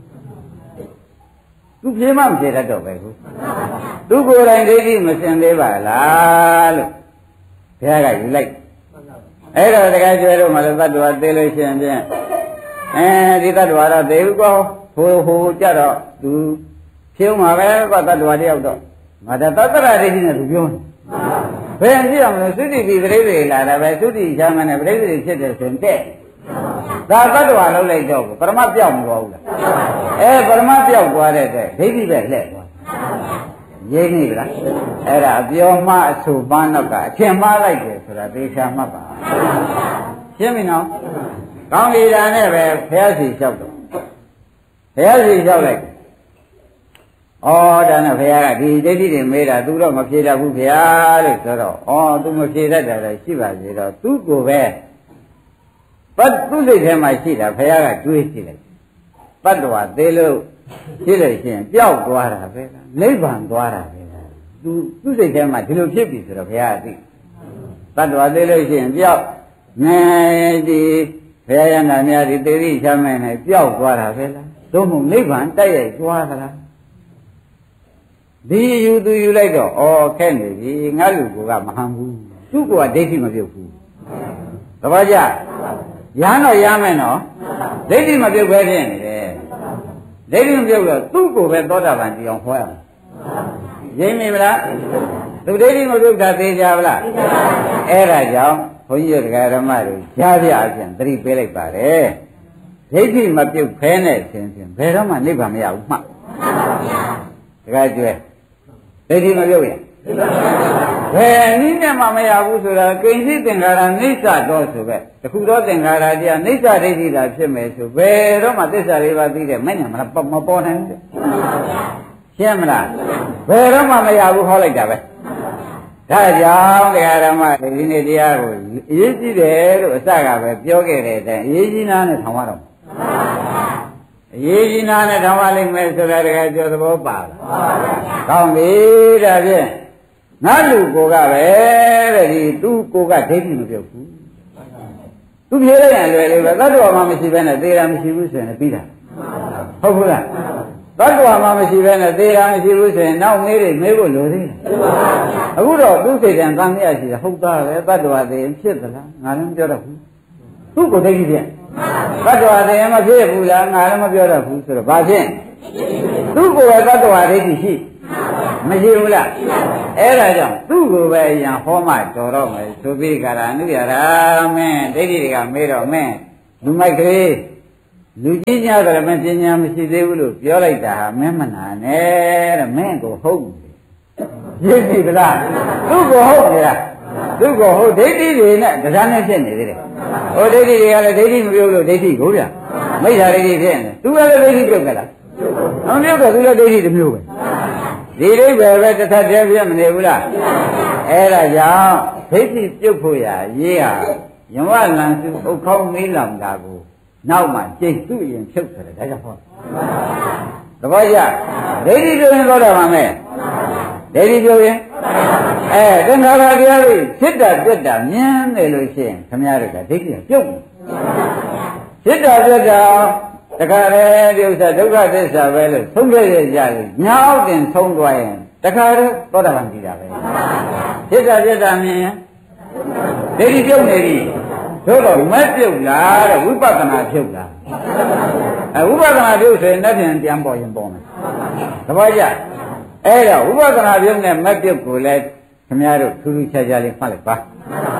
သူပြေမမပြေတတ်တော့ပဲခုသူကိုယ်တိုင်ဒိဋ္ဌိမစင်သေးပါလားလို့ဘုရားကယူလိုက်အဲ့တော့တခါကျွဲတော့မှလည်းတ attva သေးလို့ရှိရင်ဖြင့်အဲဒီတ attva တော့သေဘူးကောဟိုဟိုကြတော့သူဖြုံးမှာပဲကတ attva တယောက်တော့ငါတသတ္တရဒိဋ္ဌိနဲ့သူပြောနေဘယ်ကြည့်အောင်လဲသုတိပိပရိသေလာတာပဲသုတိချမ်းမနဲ့ပရိသေဖြစ်တယ်ဆိုရင်တဲ့ဒါတ attva လုံးလိုက်တော့ပရမပြောက်မသွားဘူးလားအဲပရမပြောက်သွားတဲ့အတွက်ဒိဋ္ဌိပဲလှည့်သွားရင်းနေလားအဲ့ဒါအပြောမှအဆူပန်းတော့ကအထင်မှားလိုက်တယ်ဆိုတာသေချာမှတ်ပါရှင်းပြီနော်ကောင်းပြီဒါနဲ့ပဲဘုရားစီလျှောက်တော့ဘုရားစီလျှောက်လိုက်ဩဒါနဲ့ဘုရားကဒီဒိဋ္ဌိတွေမေးတာသူတော့မဖြေတတ်ဘူးဘုရားလို့ဆိုတော့ဩသူမဖြေတတ်တာလည်းရှိပါသေးတော့သူ့ကိုပဲပတ်သူ့စိတ်ထဲမှာရှိတာဘုရားကတွေးကြည့်လိုက်တ attva သေးလို့ရှိလို့ရှိရင်ပျောက်သွားတာပဲနိဗ္ဗာန်သွားတာပဲသူသူ့စိတ်ထဲမှာဒီလိုဖြစ်ပြီဆိုတော့ဘုရားကသိတ attva သေးလို့ရှိရင်ပျောက်နေဒီဘုရားရဟန္တာများဒီသေတိချမ်းမဲ့နဲ့ပျောက်သွားတာပဲလားသို့မဟုတ်နိဗ္ဗာန်တိုက်ရိုက်သွားသလားဒီယူသူယူလိုက်တော့ဩခက်နေပြီငါလူကမဟန်ဘူးသူ့ကဒိဋ္ဌိမပြုတ်ဘူးသဘောကျရဟန်းတော့ရမယ်နော်ဒိဋ္ဌိမပြုတ်ပဲဖြစ်နေတယ်ဒိဋ္ဌိမပြုတ်တော့သူ့ကိုပဲသောတာပန်ကြည်အောင်ဟောရမယ်ရင်းမိမလားသူဒိဋ္ဌိမပြုတ်တာသိကြပါလားအဲ့ဒါကြောင့်ဘုန်းကြီးတို့တရားဓမ္မတွေကြားပြအပြင်သတိပေးလိုက်ပါတယ်ဒိဋ္ဌိမပြုတ်ဖဲနဲ့ရှင်ရှင်ဘယ်တော့မှနိဗ္ဗာန်မရဘူးမှတ်တခါကျွဲဒိဋ္ဌိမပြုတ်ရင်ဘယ်နည်းနဲ့မှမရဘူးဆိုတာကိဉ္စီသင်္ခါရနိစ္စတော့ဆိုပဲတခုတော့သင်္ခါရတရားနိစ္စဒိဋ္ဌိသာဖြစ်မယ်ဆိုဘယ်တော့မှသစ္စာလေးပါးသိတဲ့မဉ္ဇဉ်မမပေါ်နိုင်ဘူးရှင်းမလားဘယ်တော့မှမရဘူးဟောလိုက်တာပဲဒါကြောင့်တရားဓမ္မဒီနေ့တရားကိုအရေးကြီးတယ်လို့အစကပဲပြောခဲ့တဲ့အတိုင်းအရေးကြီးနာနဲ့ထောင်ရတော့အရေးကြီးနာနဲ့ထောင်ရလိမ့်မယ်ဆိုတာတကယ်ပြောသဘောပါလားကောင်းပြီဒါဖြင့်ငါလူကိုကပဲတဲ့ဒီသူ့ကိုကဒိဋ္ဌိမပြုတ်ဘူးသူပြေးလိုက်ရင်လွယ်လေးပဲသတ္တဝါမှမရှိဘဲနဲ့သေတာမရှိဘူးဆိုရင်ပြီးတာဟုတ်ဘူးလားသတ္တဝါမှမရှိဘဲနဲ့သေတာမရှိဘူးဆိုရင်နောက်မေးတွေမေးဖို့လိုသေးတယ်အခုတော့သူ့စိတ်ကံတန်မြတ်ရှိတယ်ဟုတ်သားပဲသတ္တဝါသေရင်ဖြစ်သလားငါလည်းမပြောတော့ဘူးသူ့ကိုဒိဋ္ဌိဖြင့်သတ္တဝါသေရင်မဖြစ်ဘူးလားငါလည်းမပြောတော့ဘူးဆိုတော့ဘာဖြင့်သူ့ကိုယ်ကသတ္တဝါဒိဋ္ဌိရှိမရှိဘူးလားအဲ့ဒါကြောင့်သူ့ကိုပဲအရင်ဟောမှတော်တော့မယ်ဆိုပြီးကြတာအနုရတာမင်းဒိဋ္ဌိတွေကမေးတော့မင်းလူမိုက်ကလေးလူကြီးများဆိုလည်းမပညာမရှိသေးဘူးလို့ပြောလိုက်တာမင်းမနာနဲ့တဲ့မင်းကိုဟုတ်ရည်ပြီလားသူ့ကိုဟုတ်နေလားသူ့ကိုဟုတ်ဒိဋ္ဌိတွေနဲ့တရားနဲ့ဖြစ်နေသေးတယ်ဟိုဒိဋ္ဌိတွေကလည်းဒိဋ္ဌိမပြုတ်လို့ဒိဋ္ဌိကိုဗျာမိစ္ဆာဒိဋ္ဌိဖြစ်နေသူကလည်းဒိဋ္ဌိပြုတ်ကြလားမပြုတ်တော့သူလည်းဒိဋ္ဌိတစ်မျိုးပဲဒီဒိဋ္ဌိပဲတစ်ထပ်တည်းပြမနေဘူးလားအဲ့ဒါကြောင့်ဒိဋ္ဌိပြုတ်ဖို့ရရေးဟာယဝလံစုဥခေါင်းမေးလောင်တာကိုနောက်မှကျိတ်သူ့ရင်ဖြုတ်တယ်ဒါကြောင့်ဟောသဘောကျဒိဋ္ဌိပြုတ်ရင်တော့ပါမယ်ဒိဋ္ဌိပြုတ်ရင်အဲသင်္ခါရတရားတွေဖြစ်တာပြတ်တာမြင်နေလို့ရှိရင်ခမည်းတော်ကဒိဋ္ဌိကပြုတ်ဖြစ်တာပြတ်တာတခါလေဒီဥစ္စာဒုက္ခသစ္စာပဲလို့ဆုံးဖြတ်ရကြလို့ညာအောင်တင်ဆုံးသွားရင်တခါတော့သောတာပန်ကြည့်တာပဲဖြစ်တာပြတ်တာမြင်ရင်ဒိဋ္ဌိပြုတ်နေပြီတို့တော့မက်ပြုတ်လားတဲ့ဝိပဿနာပြုတ်လားအဲဝိပဿနာပြုတ်ဆိုရင်လက်ပြန်ပြန်ပေါ်ရင်ပေါ်မယ်သဘောကျအဲ့တော့ဝိပဿနာပြုတ်နဲ့မက်ပြုတ်ကိုလည်းခင်ဗျားတို့ထူးထူးခြားခြားလေးမှတ်လိုက်ပါ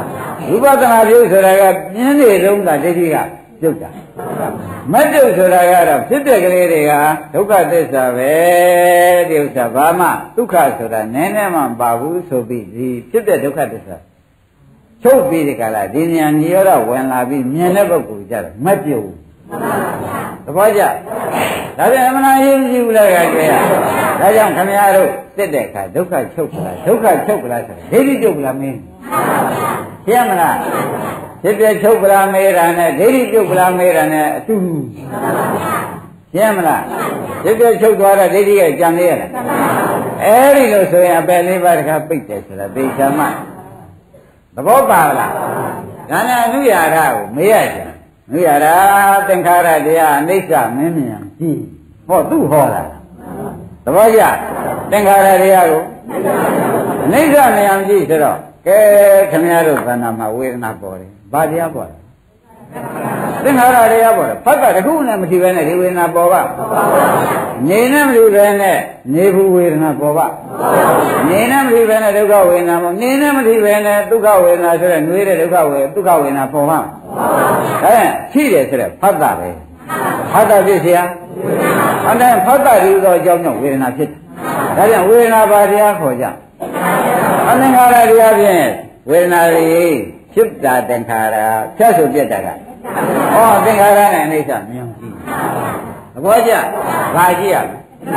ဝိပဿနာပြုဆိုတာကပြင်းနေလုံးတာဒိဋ္ဌိကပြုတ်တာမတ်တုဆိုတာကတော့ဖြစ်တဲ့ကလေးတွေကဒုက္ခသစ္စာပဲဒီဥစ္စာဘာမှဒုက္ခဆိုတာနည်းနည်းမှမပါဘူးဆိုပြီးဒီဖြစ်တဲ့ဒုက္ခသစ္စာချုပ်ပြီးဒီကလာဒီဉာဏ်ညရောဝင်လာပြီးမြင်တဲ့ပုဂ္ဂိုလ်ကြတော့မပြုတ်ဘူးသဘောကျဒါပြန်အမှန်အရေးကြီးဘူးလားကကြွယ်ဒါကြောင့်ခမရတို့စစ်တဲ့အခါဒုက္ခချုပ်ကလားဒုက္ခချုပ်ကလားဆိုဒိဋ္ဌိချုပ်ကလားမင်းရှင်းမလားဖြစ်တဲ့ချုပ်ကလားမေးတာနဲ့ဒိဋ္ဌိချုပ်ကလားမေးတာနဲ့အတူတူရှင်းမလားဖြစ်တဲ့ချုပ်သွားတာဒိဋ္ဌိကကြံနေရလားအဲ့ဒီလိုဆိုရင်အပယ်လေးပါးတခါပိတ်တယ်ဆိုတာသိချာမှသဘောပါလားဒါနဲ့အနုရာဓကိုမေးရချင်အနုရာဓသင်္ခါရတရားအနိစ္စမင်းမြန်ကြည့်ဟောသူ့ဟောတာသဘောကျသင်္ခါရတရားကိုအနိစ္စမြန်ကြည့်ဆိုတော့ကဲခင်ဗျားတို့ခန္ဓာမှာဝေဒနာပေါ်တယ်ဘာတရားပေါ်လဲသင်္ခါရတရားပေါ်တယ်ဖတ်တာတခုနဲ့မထီပဲနဲ့ဒီဝေဒနာပေါ်ပါနေနဲ့မထီပဲနဲ့နေဘူးဝေဒနာပေါ်ပါနေနဲ့မထီပဲနဲ့ဒုက္ခဝေဒနာပေါ်နေနဲ့မထီပဲနဲ့ဒုက္ခဝေဒနာဆိုတဲ့နှွေးတဲ့ဒုက္ခဝေဒုက္ခဝေဒနာပေါ်ပါအဲရှိတယ်ဆိုတဲ့ဖတ်တာပဲဖတ်တာဖြစ်เสียအတန်ဖတ်တာဒီသောအကြောင်းကြောင့်ဝေဒနာဖြစ်တယ်ဒါကြောင့်ဝေဒနာဘာတရားခေါ်ကြအသင်္ခါရတရားဖြင့်ဝေဒနာတွေဖြစ်တာသင်္ခါရဖြတ်ဆိုပြတ်တာကဩသင်္ခါရနဲ့အိဋ္ဌမြင်ကြည့်သဘောကျဘာကြည့်ရ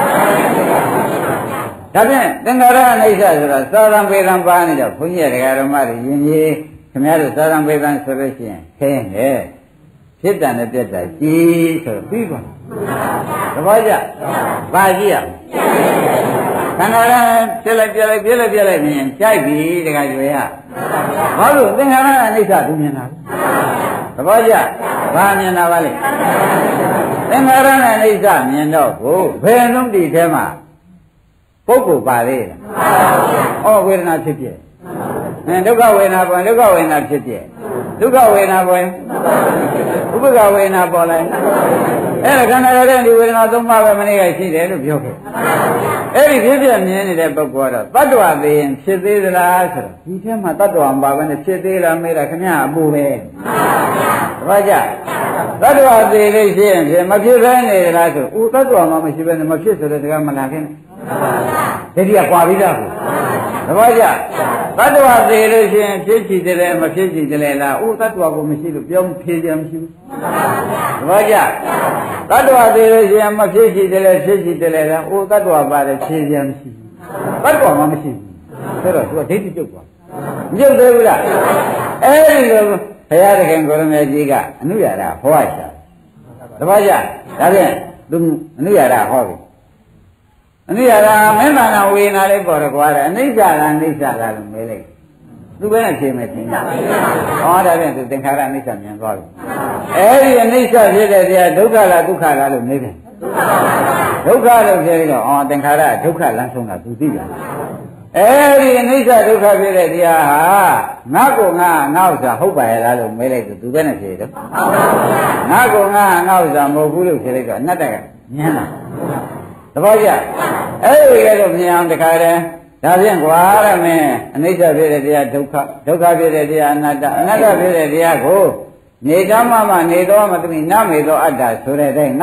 ဒါဖြင့်သင်္ခါရအိဋ္ဌဆိုတာသာသံပေသံပါနေတော့ဘုန်းကြီးတရားဓမ္မတွေယဉ်ကျေးခင်ဗျားတို့သာသံပေသံဆိုလို့ရှိရင်ခင်းတယ်ဖြစ်တာနဲ့ပြတ်တာကြည်ဆိုတော့ပြီးပါသဘောကျဘာကြည့်ရခန္ဓာရပြက်လိုက်ပြက်လိုက်ပြက်လိုက်ပြက်လိုက်မြင်ကြိုက်ပြီတခါကျွေရဘာလို့သင်္ခါရအနိစ္စသူမြင်တာသဘောကျဘာမြင်တာပါလဲသင်္ခါရအနိစ္စမြင်တော့ကိုဘယ်လုံးဒီထဲမှာပုဂ္ဂိုလ်ပါလေဩဝေဒနာဖြစ်ပြအဲဒုက္ခဝေဒနာပေါ်ဒုက္ခဝေဒနာဖြစ်ပြဒုက္ခဝေဒနာပေါ်ဥပ္ပခဝေဒနာပေါ်လိုက်အဲ့ဒါခန္ဓာရတဲ့ဒီဝေဒနာသုံးပါးပဲမနေ့ကရှိတယ်လို့ပြောခဲ့အဲ့ဒီဖြစ်ပြမြင်နေတဲ့ပုဂ္ဂိုလ်ကတော့တတ္တဝသေးရင်ဖြစ်သေးသလားဆိုတော့ဒီထဲမှာတတ္တဝမပါဘဲနဲ့ဖြစ်သေးလားမေးတာခင်ဗျာအပူပဲတပည့်ကြတတ္တဝသေးလို့ရှိရင်ဖြစ်မဖြစ်ဘဲနေသလားဆိုဥတတ္တဝမှမရှိဘဲနဲ့မဖြစ်ဆိုတဲ့စကားမလာခင်ဒိဋ္ဌိကကွာပြီးသားကိုတပည့်ကြတတ္တဝသေးလို့ရှိရင်ဖြစ်ချည်တယ်မဖြစ်ချည်တယ်လားဥတတ္တဝကိုမရှိလို့ပြောင်းဖြေကြမရှိဘူးတပည့်ကြတတ္တဝသေးလို့ရှိရင်မဖြစ်ချည်တယ်ဖြစ်ချည်တယ်လားဥတတ္တဝပါတယ်ဖြေကြမရှိဘူးတတ္တဝမှမရှိဘူးဆိုတော့သူကဒိဋ္ဌိပြုတ်သွားမပြုတ်သေးဘူးလားအဲဒီလိုဘုရားသခင်ကိုရမေကြီးကအနုရာဓဟောချာတပည့်ကြဒါဖြင့်သူအနုရာဓဟောပြီအနိစ္စကမင်းဘာနာဝေနာလေးပေါ်တော့ကွာတယ်အနိစ္စကအနိစ္စကလို့မေးလိုက်သူပဲနဲ့ဖြေမယ်သင်ညာဟောဒါဖြင့်သူသင်္ခါရအနိစ္စမြင်သွားပြီအဲဒီအနိစ္စဖြစ်တဲ့တရားဒုက္ခလားဒုက္ခလားလို့မေးတယ်ဒုက္ခလို့ပြောပြီးတော့အော်သင်္ခါရဒုက္ခလမ်းဆုံးတာသူသိတယ်အဲဒီအနိစ္စဒုက္ခဖြစ်တဲ့တရားဟာငါကိုငါငါဥစ္စာဟုတ်ပါရဲ့လားလို့မေးလိုက်သူပဲနဲ့ဖြေတယ်ငါကိုငါငါဥစ္စာမဟုတ်ဘူးလို့ဖြေလိုက်တော့အနတ္တကမြင်လားသဘောကျအဲ့ဒီကဲတော့မြင်အောင်တခါတည်းဒါဖြင့်ကွာရမင်းအနိစ္စဖြစ်တဲ့တရားဒုက္ခဒုက္ခဖြစ်တဲ့တရားအနတ္တအနတ္တဖြစ်တဲ့တရားကိုနေဓမ္မမှနေတော်မသမီးနမေတော်အတ္တဆိုတဲ့အတိုင်း